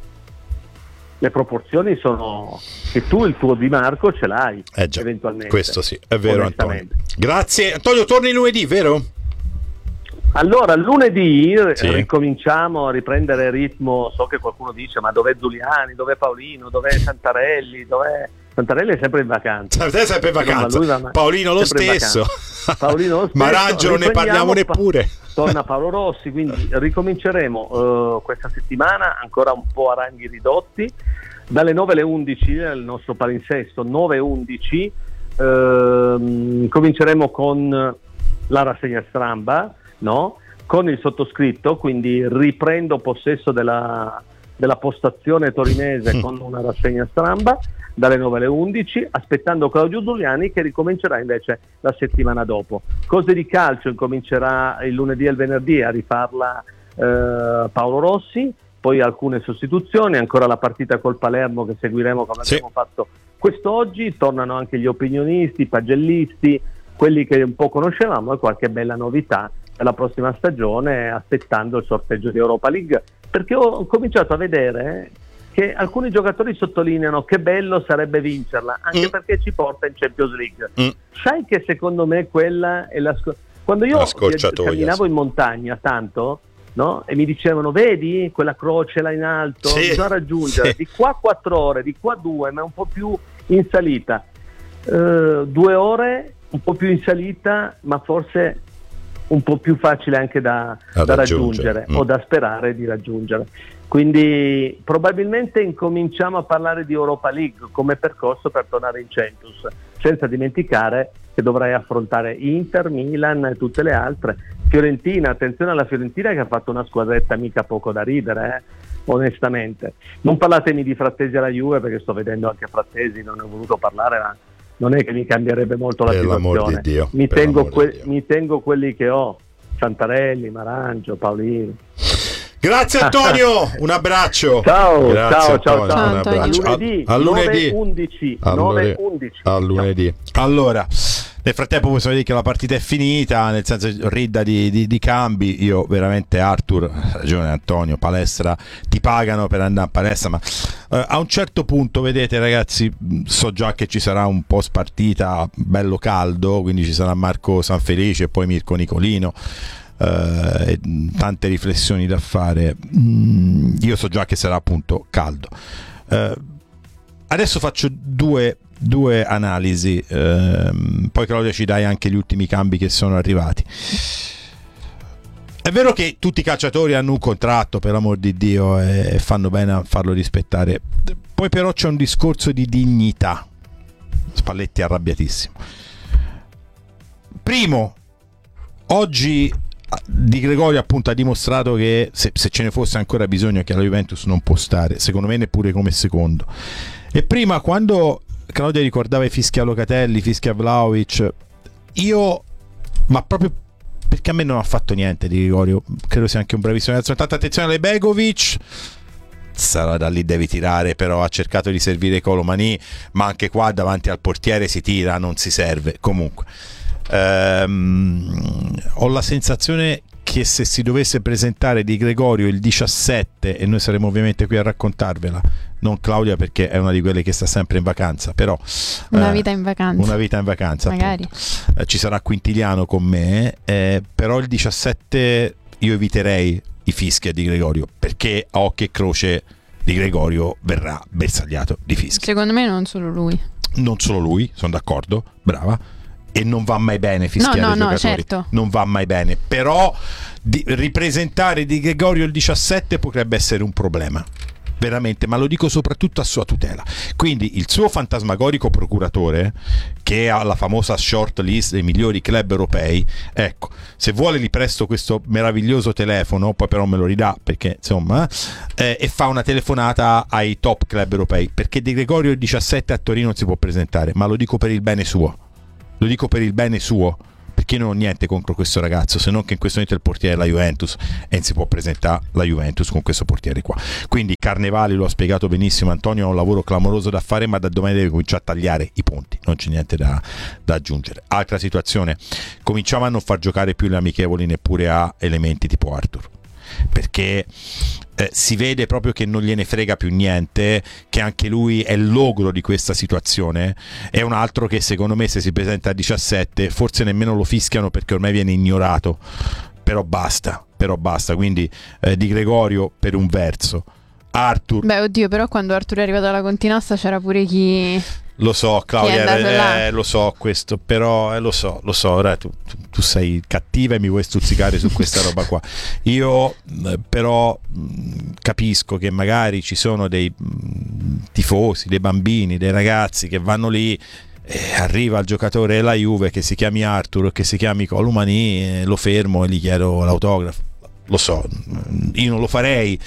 le proporzioni sono che tu il tuo Di Marco ce l'hai, Eh già, eventualmente. questo sì, è vero Antonio. onestamente. Grazie. Antonio, torni lunedì, vero? Allora, lunedì Sì. ricominciamo a riprendere ritmo. So che qualcuno dice: ma dov'è Giuliani, dov'è Paolino, dov'è Santarelli, dov'è... Santarelli è sempre in vacanza. Te sempre in vacanza. No, ma lui va- Paolino lo sempre in stesso. vacanza. Paolino lo stesso. Marangio non ne parliamo Riprendiamo, neppure. Torna Paolo Rossi, quindi ricominceremo eh, questa settimana ancora un po' a ranghi ridotti dalle nove alle undici nel nostro palinsesto nove undici. ehm, cominceremo con la rassegna stramba, no? Con il sottoscritto, quindi riprendo possesso della, della postazione torinese con una rassegna stramba dalle nove alle undici, aspettando Claudio Giuliani che ricomincerà invece la settimana dopo. Cose di calcio incomincerà il lunedì e il venerdì a rifarla eh, Paolo Rossi, poi alcune sostituzioni, ancora la partita col Palermo che seguiremo come Sì. abbiamo fatto quest'oggi, tornano anche gli opinionisti, i pagellisti, quelli che un po' conoscevamo e qualche bella novità per la prossima stagione, aspettando il sorteggio di Europa League, perché ho cominciato a vedere che alcuni giocatori sottolineano che bello sarebbe vincerla, anche Mm. perché ci porta in Champions League. Mm. Sai che secondo me quella è la sc- quando io La scorciatoia, camminavo sì. in montagna tanto, no? E mi dicevano: vedi quella croce là in alto, Sì, bisogna raggiungere sì. di qua quattro ore, di qua due, ma un po' più in salita. Eh, due ore un po' più in salita, ma forse un po' più facile anche da, Da da raggiungere. raggiungere Mm. o da sperare di raggiungere. Quindi probabilmente incominciamo a parlare di Europa League come percorso per tornare in Champions, senza dimenticare che dovrai affrontare Inter, Milan e tutte le altre. Fiorentina, attenzione alla Fiorentina che ha fatto una squadretta mica poco da ridere, eh? Onestamente. Non parlatemi di Frattesi alla Juve, perché sto vedendo anche Frattesi, non ne ho voluto parlare, ma non è che mi cambierebbe molto la Per l'amor situazione. di Dio, mi, per tengo l'amor que- di Dio. mi tengo quelli che ho, Santarelli, Marangio, Paolino. Grazie Antonio, un abbraccio. Ciao, Grazie, ciao, ciao, Antonio, ciao. un Ciao, Antonio. abbraccio. A- Lunedì, a lunedì. nove undici, A nove lunedì. undici. A lunedì. Allora, nel frattempo possiamo dire che la partita è finita, nel senso ridda di, di, di cambi. Io veramente, Arthur, ragione Antonio, palestra, ti pagano per andare a palestra, ma eh, a un certo punto, vedete ragazzi, so già che ci sarà un post partita bello caldo, quindi ci sarà Marco Sanfelice e poi Mirko Nicolino. Uh, e tante riflessioni da fare. Mm, io so già che sarà appunto caldo. Uh, adesso faccio due, due analisi, uh, poi Claudia ci dai anche gli ultimi cambi che sono arrivati. È vero che tutti i calciatori hanno un contratto, per l'amor di Dio, e fanno bene a farlo rispettare. Poi però c'è un discorso di dignità. Spalletti arrabbiatissimo. Primo, oggi Di Gregorio appunto ha dimostrato che se, se ce ne fosse ancora bisogno, che la Juventus non può stare, secondo me neppure come secondo. E prima, quando Claudia ricordava i fischi a Locatelli, fischi a Vlahovic, io, ma proprio perché a me non ha fatto niente Di Gregorio, credo sia anche un bravissimo ragazzo. Tanta attenzione alle Begovic, sarà da lì devi tirare, però ha cercato di servire Colomani, ma anche qua davanti al portiere si tira, non si serve. Comunque ehm, ho la sensazione che se si dovesse presentare Di Gregorio il diciassette, e noi saremo ovviamente qui a raccontarvela, non Claudia perché è una di quelle che sta sempre in vacanza, però Una eh, vita in vacanza. una vita in vacanza Magari. eh, ci sarà Quintiliano con me, eh, però il diciassette io eviterei i fischi a Di Gregorio, perché a occhio e croce Di Gregorio verrà bersagliato di fischi. Secondo me non solo lui. Non solo lui, sono d'accordo, brava. E non va mai bene fischiare no, no, i giocatori, no, certo. non va mai bene, però di, ripresentare Di Gregorio il diciassette potrebbe essere un problema, veramente, ma lo dico soprattutto a sua tutela. Quindi il suo fantasmagorico procuratore, che ha la famosa short list dei migliori club europei, ecco, se vuole gli presto questo meraviglioso telefono, poi però me lo ridà perché insomma, eh, e fa una telefonata ai top club europei, perché Di Gregorio il diciassette a Torino non si può presentare, ma lo dico per il bene suo. Lo dico per il bene suo, perché non ho niente contro questo ragazzo, se non che in questo momento è il portiere della Juventus e non si può presentare la Juventus con questo portiere qua. Quindi Carnevali, lo ha spiegato benissimo Antonio, ha un lavoro clamoroso da fare, ma da domani deve cominciare a tagliare i ponti, non c'è niente da, da aggiungere. Altra situazione, cominciamo a non far giocare più le amichevoli neppure a elementi tipo Arthur, perché eh, si vede proprio che non gliene frega più niente, che anche lui è il logro di questa situazione. È un altro che secondo me, se si presenta a diciassette, forse nemmeno lo fischiano perché ormai viene ignorato, però basta, però basta. Quindi eh, Di Gregorio per un verso, Arthur. Beh, oddio, però quando Arthur è arrivato alla Continassa c'era pure chi... Lo so, Claudia, eh, lo so questo, però eh, lo so, lo so, ora tu, tu, tu sei cattiva e mi vuoi stuzzicare su questa roba qua. Io eh, però mh, capisco che magari ci sono dei mh, tifosi, dei bambini, dei ragazzi che vanno lì e arriva il giocatore della Juve che si chiami Arthur, che si chiami Colomani, lo fermo e gli chiedo l'autografo. Lo so, io non lo farei.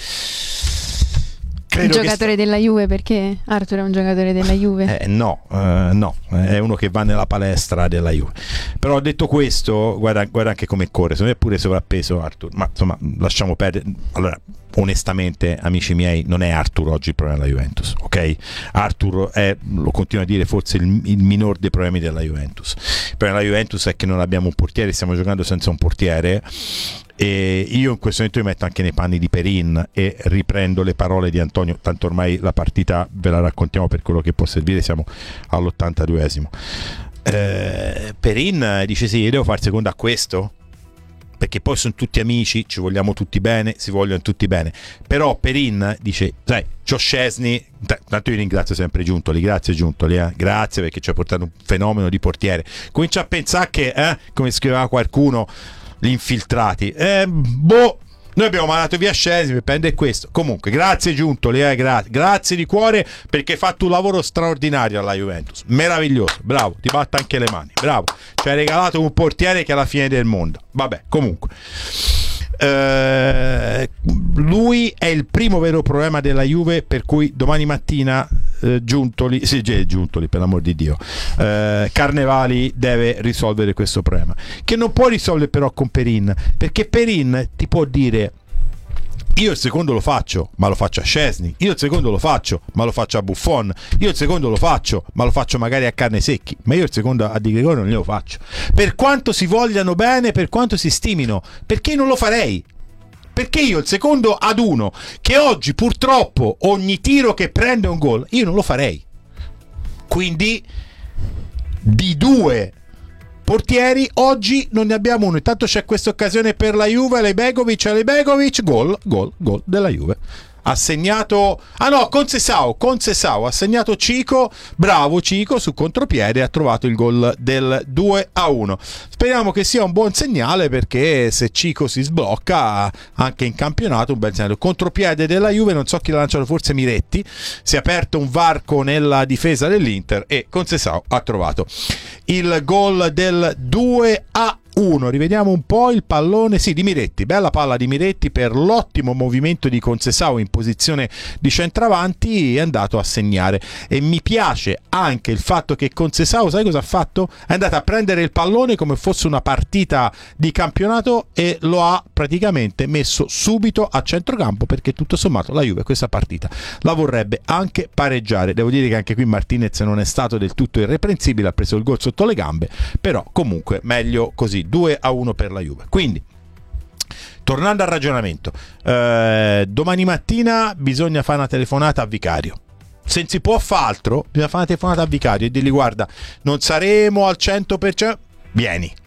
Un giocatore sta... della Juve, perché Arthur è un giocatore della Juve? Eh, no, eh, no, è uno che va nella palestra della Juve. Però detto questo, guarda, guarda anche come corre, secondo me è pure sovrappeso Arthur, ma insomma lasciamo perdere. Allora, onestamente, amici miei, non è Arthur oggi il problema della Juventus, ok? Arthur è, lo continuo a dire, forse il, il minor dei problemi della Juventus. Il problema della Juventus è che non abbiamo un portiere, stiamo giocando senza un portiere. E io in questo momento mi metto anche nei panni di Perin e riprendo le parole di Antonio, tanto ormai la partita ve la raccontiamo per quello che può servire, siamo all'ottantaduesimo. eh, Perin dice sì, io devo fare secondo a questo, perché poi sono tutti amici, ci vogliamo tutti bene, si vogliono tutti bene, però Perin dice, sai, Joe Szczesny, t- tanto io ringrazio sempre Giuntoli, grazie Giuntoli, eh? Grazie perché ci ha portato un fenomeno di portiere. Comincia a pensare che, eh, come scriveva qualcuno, gli infiltrati, eh, boh, noi abbiamo mandato via Szczesny per prendere questo. Comunque grazie Giuntoli, eh, gra- grazie di cuore, perché hai fatto un lavoro straordinario alla Juventus, meraviglioso, bravo, ti batto anche le mani, bravo, ci hai regalato un portiere che è la fine del mondo. Vabbè, comunque eh, lui è il primo vero problema della Juve, per cui domani mattina eh, Giuntoli, sì, Giuntoli per l'amor di Dio, eh, Carnevali deve risolvere questo problema, che non può risolvere però con Perin, perché Perin ti può dire io il secondo lo faccio, ma lo faccio a Szczesny, io il secondo lo faccio, ma lo faccio a Buffon, io il secondo lo faccio, ma lo faccio magari a Carne Secchi, ma io il secondo a Di Gregorio non glielo faccio, per quanto si vogliano bene, per quanto si stimino, perché non lo farei? Perché io il secondo ad uno, che oggi purtroppo ogni tiro che prende un gol, io non lo farei. Quindi di due portieri oggi non ne abbiamo uno, intanto c'è questa occasione per la Juve, Lebegovic, Lebegovic, gol, gol, gol della Juve. Ha segnato, ah no, Concesao, Concesao ha segnato Cico, bravo Cico, su contropiede ha trovato il gol del due a uno. Speriamo che sia un buon segnale, perché se Cico si sblocca anche in campionato un bel segnale. Contropiede della Juve, non so chi l'ha lanciato, forse Miretti, si è aperto un varco nella difesa dell'Inter e Concesao ha trovato il gol del due a uno. Rivediamo un po' il pallone, sì, di Miretti, bella palla di Miretti per l'ottimo movimento di Concesao in posizione di centravanti, è andato a segnare. E mi piace anche il fatto che Concesao, sai cosa ha fatto? È andato a prendere il pallone come fosse una partita di campionato e lo ha praticamente messo subito a centrocampo, perché tutto sommato la Juve questa partita la vorrebbe anche pareggiare. Devo dire che anche qui Martinez non è stato del tutto irreprensibile, ha preso il gol sotto le gambe, però comunque meglio così, due a uno per la Juve. Quindi tornando al ragionamento, eh, domani mattina bisogna fare una telefonata a Vicario. Se non si può fare altro, bisogna fare una telefonata a Vicario e dirgli guarda, non saremo al cento per cento, vieni.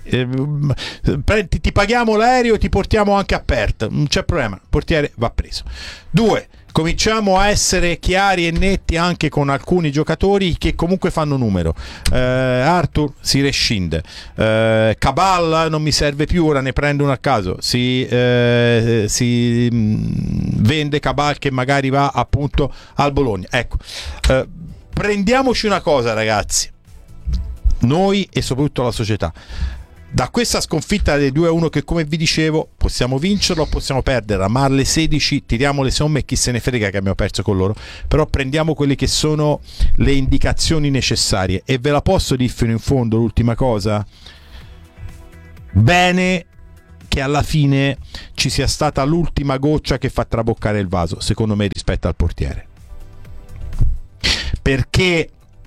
eh, ti, ti paghiamo l'aereo, ti portiamo anche a Perth, non c'è problema, il portiere va preso. Due, cominciamo a essere chiari e netti anche con alcuni giocatori che comunque fanno numero. eh, Arthur si rescinde, eh, Cabal non mi serve più, ora ne prendo uno a caso, si, eh, si mh, vende Cabal che magari va appunto al Bologna. Ecco, eh, prendiamoci una cosa, ragazzi, noi e soprattutto la società: da questa sconfitta del due a uno, che come vi dicevo possiamo vincerlo o possiamo perderla, ma alle sedici tiriamo le somme e chi se ne frega che abbiamo perso con loro, però prendiamo quelle che sono le indicazioni necessarie. E ve la posso dire fino in fondo l'ultima cosa: bene che alla fine ci sia stata l'ultima goccia che fa traboccare il vaso, secondo me, rispetto al portiere, perché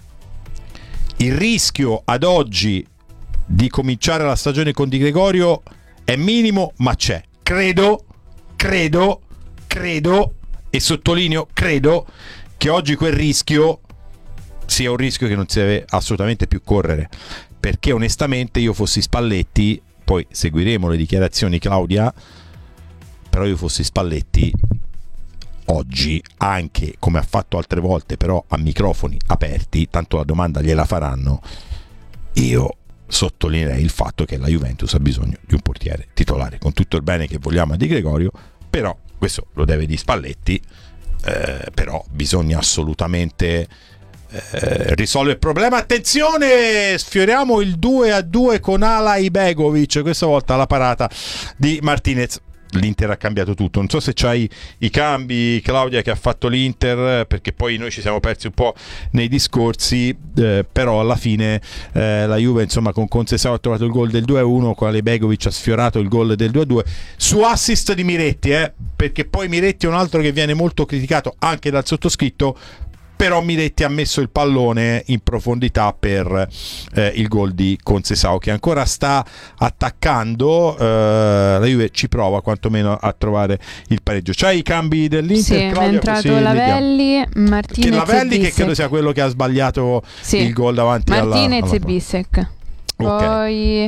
il rischio ad oggi di cominciare la stagione con Di Gregorio è minimo, ma c'è. Credo, credo, credo, e sottolineo credo, che oggi quel rischio sia un rischio che non si deve assolutamente più correre, perché onestamente io fossi Spalletti, poi seguiremo le dichiarazioni, Claudia, però io fossi Spalletti oggi, anche come ha fatto altre volte, però a microfoni aperti, tanto la domanda gliela faranno, io sottolineerei il fatto che la Juventus ha bisogno di un portiere titolare, con tutto il bene che vogliamo a Di Gregorio, però questo lo deve di Spalletti, eh, però bisogna assolutamente eh, risolvere il problema. Attenzione, sfioriamo il due a due con Alay Begovic, questa volta la parata di Martinez. L'Inter ha cambiato tutto, non so se c'hai i cambi, Claudia, che ha fatto l'Inter, perché poi noi ci siamo persi un po' nei discorsi, eh, però alla fine eh, la Juve, insomma, con Conceição ha trovato il gol del due a uno, con Ale Begovic ha sfiorato il gol del due a due su assist di Miretti, eh, perché poi Miretti è un altro che viene molto criticato anche dal sottoscritto, però Miretti ha messo il pallone in profondità per eh, il gol di Conceição, che ancora sta attaccando. eh, la Juve ci prova quantomeno a trovare il pareggio. C'hai i cambi dell'Inter? Sì, Claudia, è entrato Lavelli, Martinez che Lavelli e che credo sia quello che ha sbagliato sì. il gol davanti Martinez alla, alla... e Bissek. Okay. Poi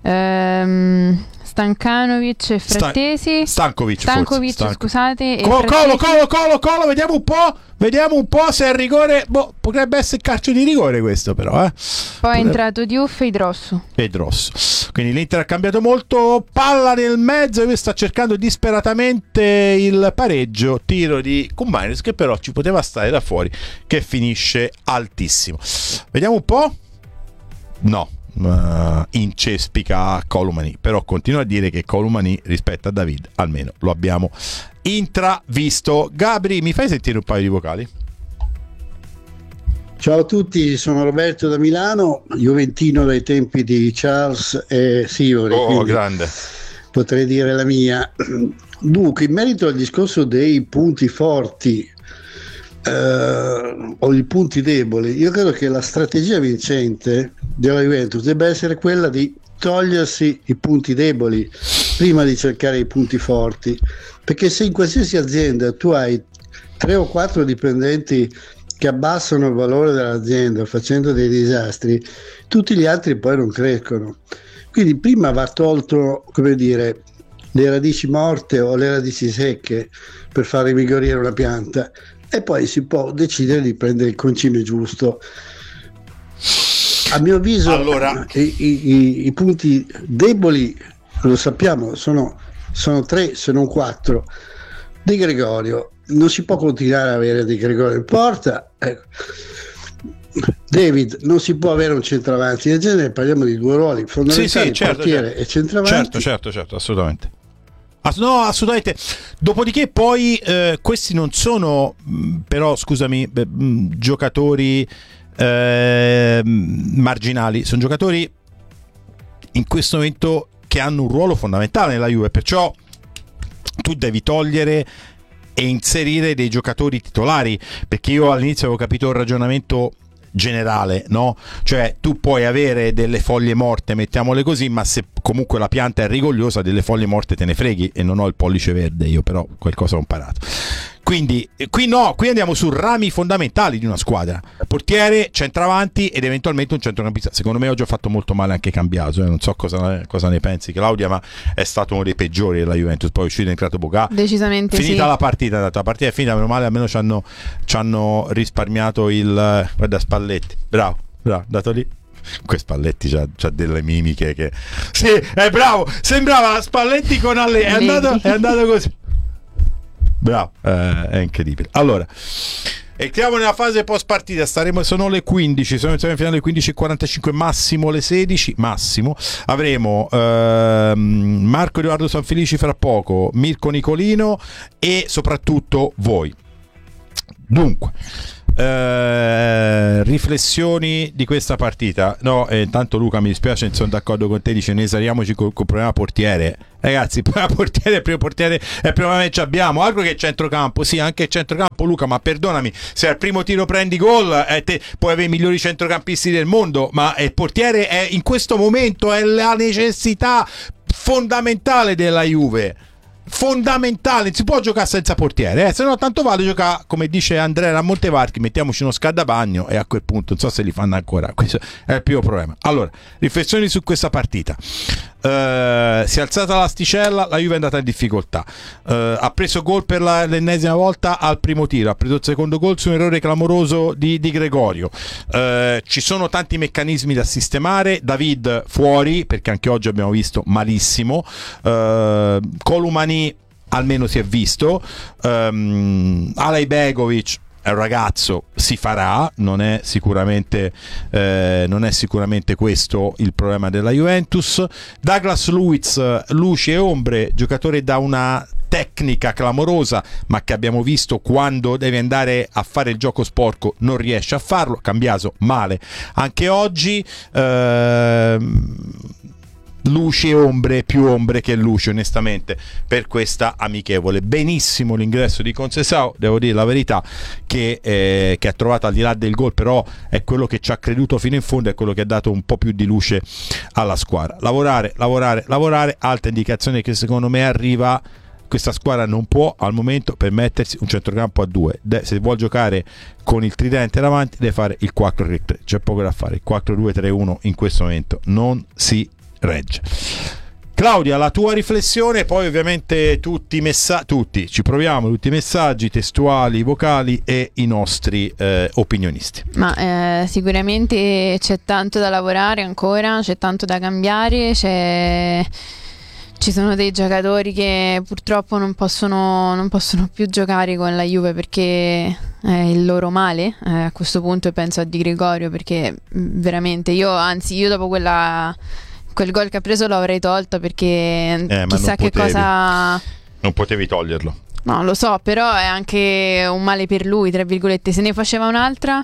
ehm, Stankanovic e Frattesi. Stankovic, Stankovic, Stankovic, scusate. E Colo, Frattesi. colo, colo, colo, colo, vediamo un po', vediamo un po' se è rigore. Boh, potrebbe essere calcio di rigore questo, però, eh. Poi potrebbe... è entrato Diouf e Idrosso. E Idrosso. Quindi l'Inter ha cambiato molto, palla nel mezzo, e sta cercando disperatamente il pareggio, tiro di Koumanides che però ci poteva stare da fuori, che finisce altissimo. Vediamo un po'. No. Uh, incespica Colomani, però continuo a dire che Colomani rispetto a David almeno lo abbiamo intravisto. Gabri, mi fai sentire un paio di vocali? Ciao a tutti, sono Roberto da Milano, juventino dai tempi di Charles e Sivori. Oh, grande. Potrei dire la mia. Dunque, in merito al discorso dei punti forti Uh, o i punti deboli, io credo che la strategia vincente della Juventus debba essere quella di togliersi i punti deboli prima di cercare i punti forti, perché se in qualsiasi azienda tu hai tre o quattro dipendenti che abbassano il valore dell'azienda facendo dei disastri, tutti gli altri poi non crescono. Quindi prima va tolto, come dire, le radici morte o le radici secche per far rivigorire una pianta, e poi si può decidere di prendere il concime giusto. A mio avviso, allora... i, i, i punti deboli, lo sappiamo, sono, sono tre se non quattro. Di Gregorio, non si può continuare ad avere Di Gregorio in porta. Ecco. David, non si può avere un centravanti del genere, parliamo di due ruoli fondamentali, sì, sì, certo, portiere certo. e centravanti. Certo, certo, certo, assolutamente. No, assolutamente. Dopodiché poi eh, questi non sono mh, però scusami beh, mh, giocatori eh, marginali, sono giocatori in questo momento che hanno un ruolo fondamentale nella Juve, perciò tu devi togliere e inserire dei giocatori titolari, perché io all'inizio avevo capito il ragionamento generale, no? Cioè tu puoi avere delle foglie morte, mettiamole così, ma se comunque la pianta è rigogliosa delle foglie morte te ne freghi, e non ho il pollice verde io, però qualcosa ho imparato. Quindi qui no, qui andiamo su rami fondamentali di una squadra: portiere, centravanti ed eventualmente un centrocampista. Secondo me oggi ha fatto molto male anche Cambiaso, eh. non so cosa, cosa ne pensi Claudia, ma è stato uno dei peggiori della Juventus. Poi è uscito, è entrato Bocà, decisamente finita sì. la partita, la partita è finita, meno male, almeno ci hanno, ci hanno risparmiato il, guarda Spalletti, bravo, bravo, dato lì. Que Spalletti c'ha, c'ha delle mimiche che sì, è bravo, sembrava Spalletti con alle, è andato, è andato così. Bravo, eh, è incredibile. Allora, entriamo nella fase post partita, staremo, sono le quindici, sono in finale alle quindici e quarantacinque, massimo le sedici, massimo. Avremo ehm, Marco Edoardo Sanfelici fra poco, Mirko Nicolino e soprattutto voi. Dunque, eh, riflessioni di questa partita. No, eh, intanto Luca, mi dispiace, non sono d'accordo con te, dice ne esariamoci col, col problema portiere. Ragazzi, il problema portiere, il primo portiere è il problema che abbiamo, altro che il centrocampo. Sì, anche il centrocampo, Luca, ma perdonami, se al primo tiro prendi gol, eh, te puoi avere i migliori centrocampisti del mondo, ma il portiere è, in questo momento è la necessità fondamentale della Juve. Fondamentale, non si può giocare senza portiere, eh? Se no tanto vale giocare, come dice Andrea a Montevarchi, mettiamoci uno scaldabagno, e a quel punto non so se li fanno ancora. Questo è il primo problema. Allora, riflessioni su questa partita. Uh, si è alzata l'asticella, la Juve è andata in difficoltà, uh, ha preso gol per la, l'ennesima volta al primo tiro, ha preso il secondo gol su un errore clamoroso di, di Gregorio. Uh, ci sono tanti meccanismi da sistemare. David fuori, perché anche oggi abbiamo visto malissimo. uh, Kolumani almeno si è visto. um, Alay Begovic è un ragazzo, si farà, non è sicuramente eh, non è sicuramente questo il problema della Juventus. Douglas Luiz, luci e ombre, giocatore da una tecnica clamorosa, ma che abbiamo visto quando deve andare a fare il gioco sporco non riesce a farlo. Cambiaso male anche oggi. ehm luci e ombre, più ombre che luci onestamente per questa amichevole. Benissimo l'ingresso di Conceição, devo dire la verità, che, eh, che ha trovato al di là del gol, però è quello che ci ha creduto fino in fondo, è quello che ha dato un po' più di luce alla squadra. Lavorare, lavorare, lavorare, alta indicazione che secondo me arriva. Questa squadra non può al momento permettersi un centrocampo a due. De- se vuol giocare con il tridente davanti deve fare il quattro tre tre, c'è poco da fare. Il quattro due tre uno in questo momento non si regge. Claudia, la tua riflessione, poi ovviamente tutti i messaggi, tutti ci proviamo, tutti i messaggi testuali, vocali e i nostri eh, opinionisti. Ma eh, sicuramente c'è tanto da lavorare ancora, c'è tanto da cambiare, c'è... ci sono dei giocatori che purtroppo non possono, non possono più giocare con la Juve perché è il loro male, eh, a questo punto penso a Di Gregorio, perché veramente io, anzi io dopo quella quel gol che ha preso lo avrei tolto, perché eh, chissà che potevi, cosa non potevi toglierlo. No, lo so, però è anche un male per lui, tra virgolette. Se ne faceva un'altra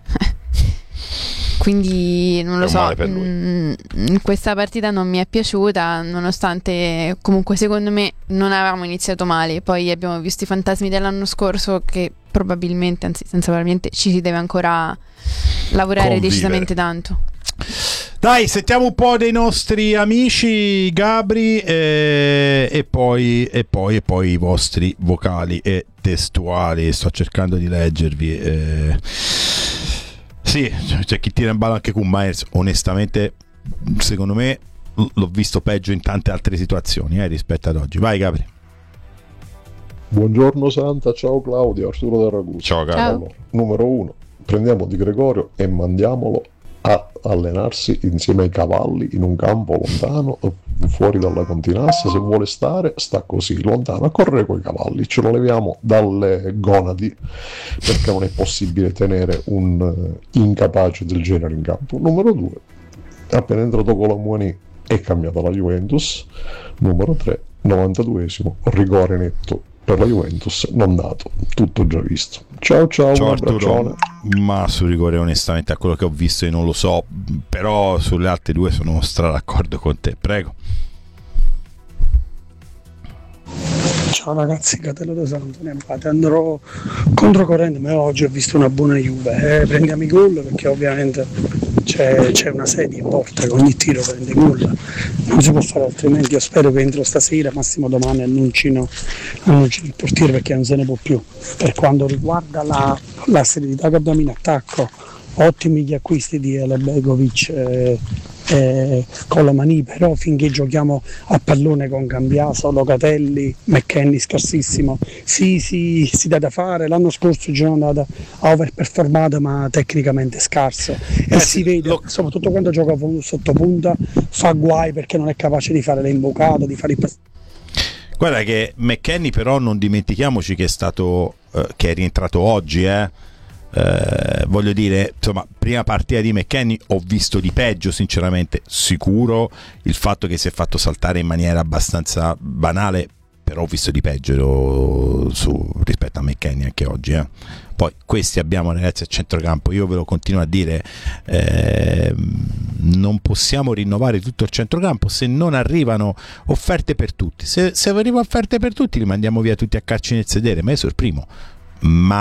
quindi non lo so, mh, questa partita non mi è piaciuta, nonostante comunque secondo me non avevamo iniziato male. Poi abbiamo visto i fantasmi dell'anno scorso, che probabilmente, anzi senza probabilmente, ci si deve ancora lavorare Convivere. decisamente tanto. Dai, sentiamo un po' dei nostri amici, Gabri, eh, e poi e poi e poi i vostri vocali e testuali. Sto cercando di leggervi. Eh. Sì, c'è chi tira in ballo anche con Myers. Onestamente, secondo me l'ho visto peggio in tante altre situazioni eh, rispetto ad oggi. Vai, Gabri. Buongiorno Santa, ciao Claudio, Arturo da Ragusa. Ciao, Gabri. Allora, numero uno, prendiamo Di Gregorio e mandiamolo a allenarsi insieme ai cavalli in un campo lontano, fuori dalla Continassa. Se vuole stare, sta così lontano a correre coi cavalli, ce lo leviamo dalle gonadi, perché non è possibile tenere un uh, incapace del genere in campo. Numero due, appena entrato Colomboani è cambiata la Juventus. Numero tre, novantaduesimo, rigore netto per la Juventus, non dato, tutto già visto. Ciao ciao, ciao un Arturo. Ma sul rigore onestamente a quello che ho visto io non lo so, però sulle altre due sono stra d'accordo con te. Prego. Ciao ragazzi, Catello da Santo, andrò controcorrente, ma oggi ho visto una buona Juve, eh, prendiamo i gol perché ovviamente c'è, c'è una sedia in porta che ogni tiro prende gol, non si può fare altrimenti. Io spero che entro stasera, massimo domani, annuncino, annuncino il portiere, perché non se ne può più. Per quanto riguarda la, la serenità che abbiamo in attacco, ottimi gli acquisti di Elebegovic e, e Colomani, però finché giochiamo a pallone con Cambiaso, Locatelli, McKennie scarsissimo, sì, sì, si dà da fare. L'anno scorso il Genoa è andato a overperformato, ma tecnicamente scarso, e eh, si vede lo... soprattutto quando gioca sotto punta fa guai perché non è capace di fare le imbucate, di fare i pass- Guarda che McKennie, però non dimentichiamoci che è stato eh, che è rientrato oggi, eh Eh, voglio dire, insomma, prima partita di McKennie ho visto di peggio, sinceramente. Sicuro il fatto che si è fatto saltare in maniera abbastanza banale, però ho visto di peggio su, rispetto a McKennie anche oggi, eh. Poi questi abbiamo ragazzi a centrocampo, io ve lo continuo a dire, eh, non possiamo rinnovare tutto il centrocampo se non arrivano offerte per tutti. Se, se arrivano offerte per tutti li mandiamo via tutti a calci nel sedere, ma io sono il primo, ma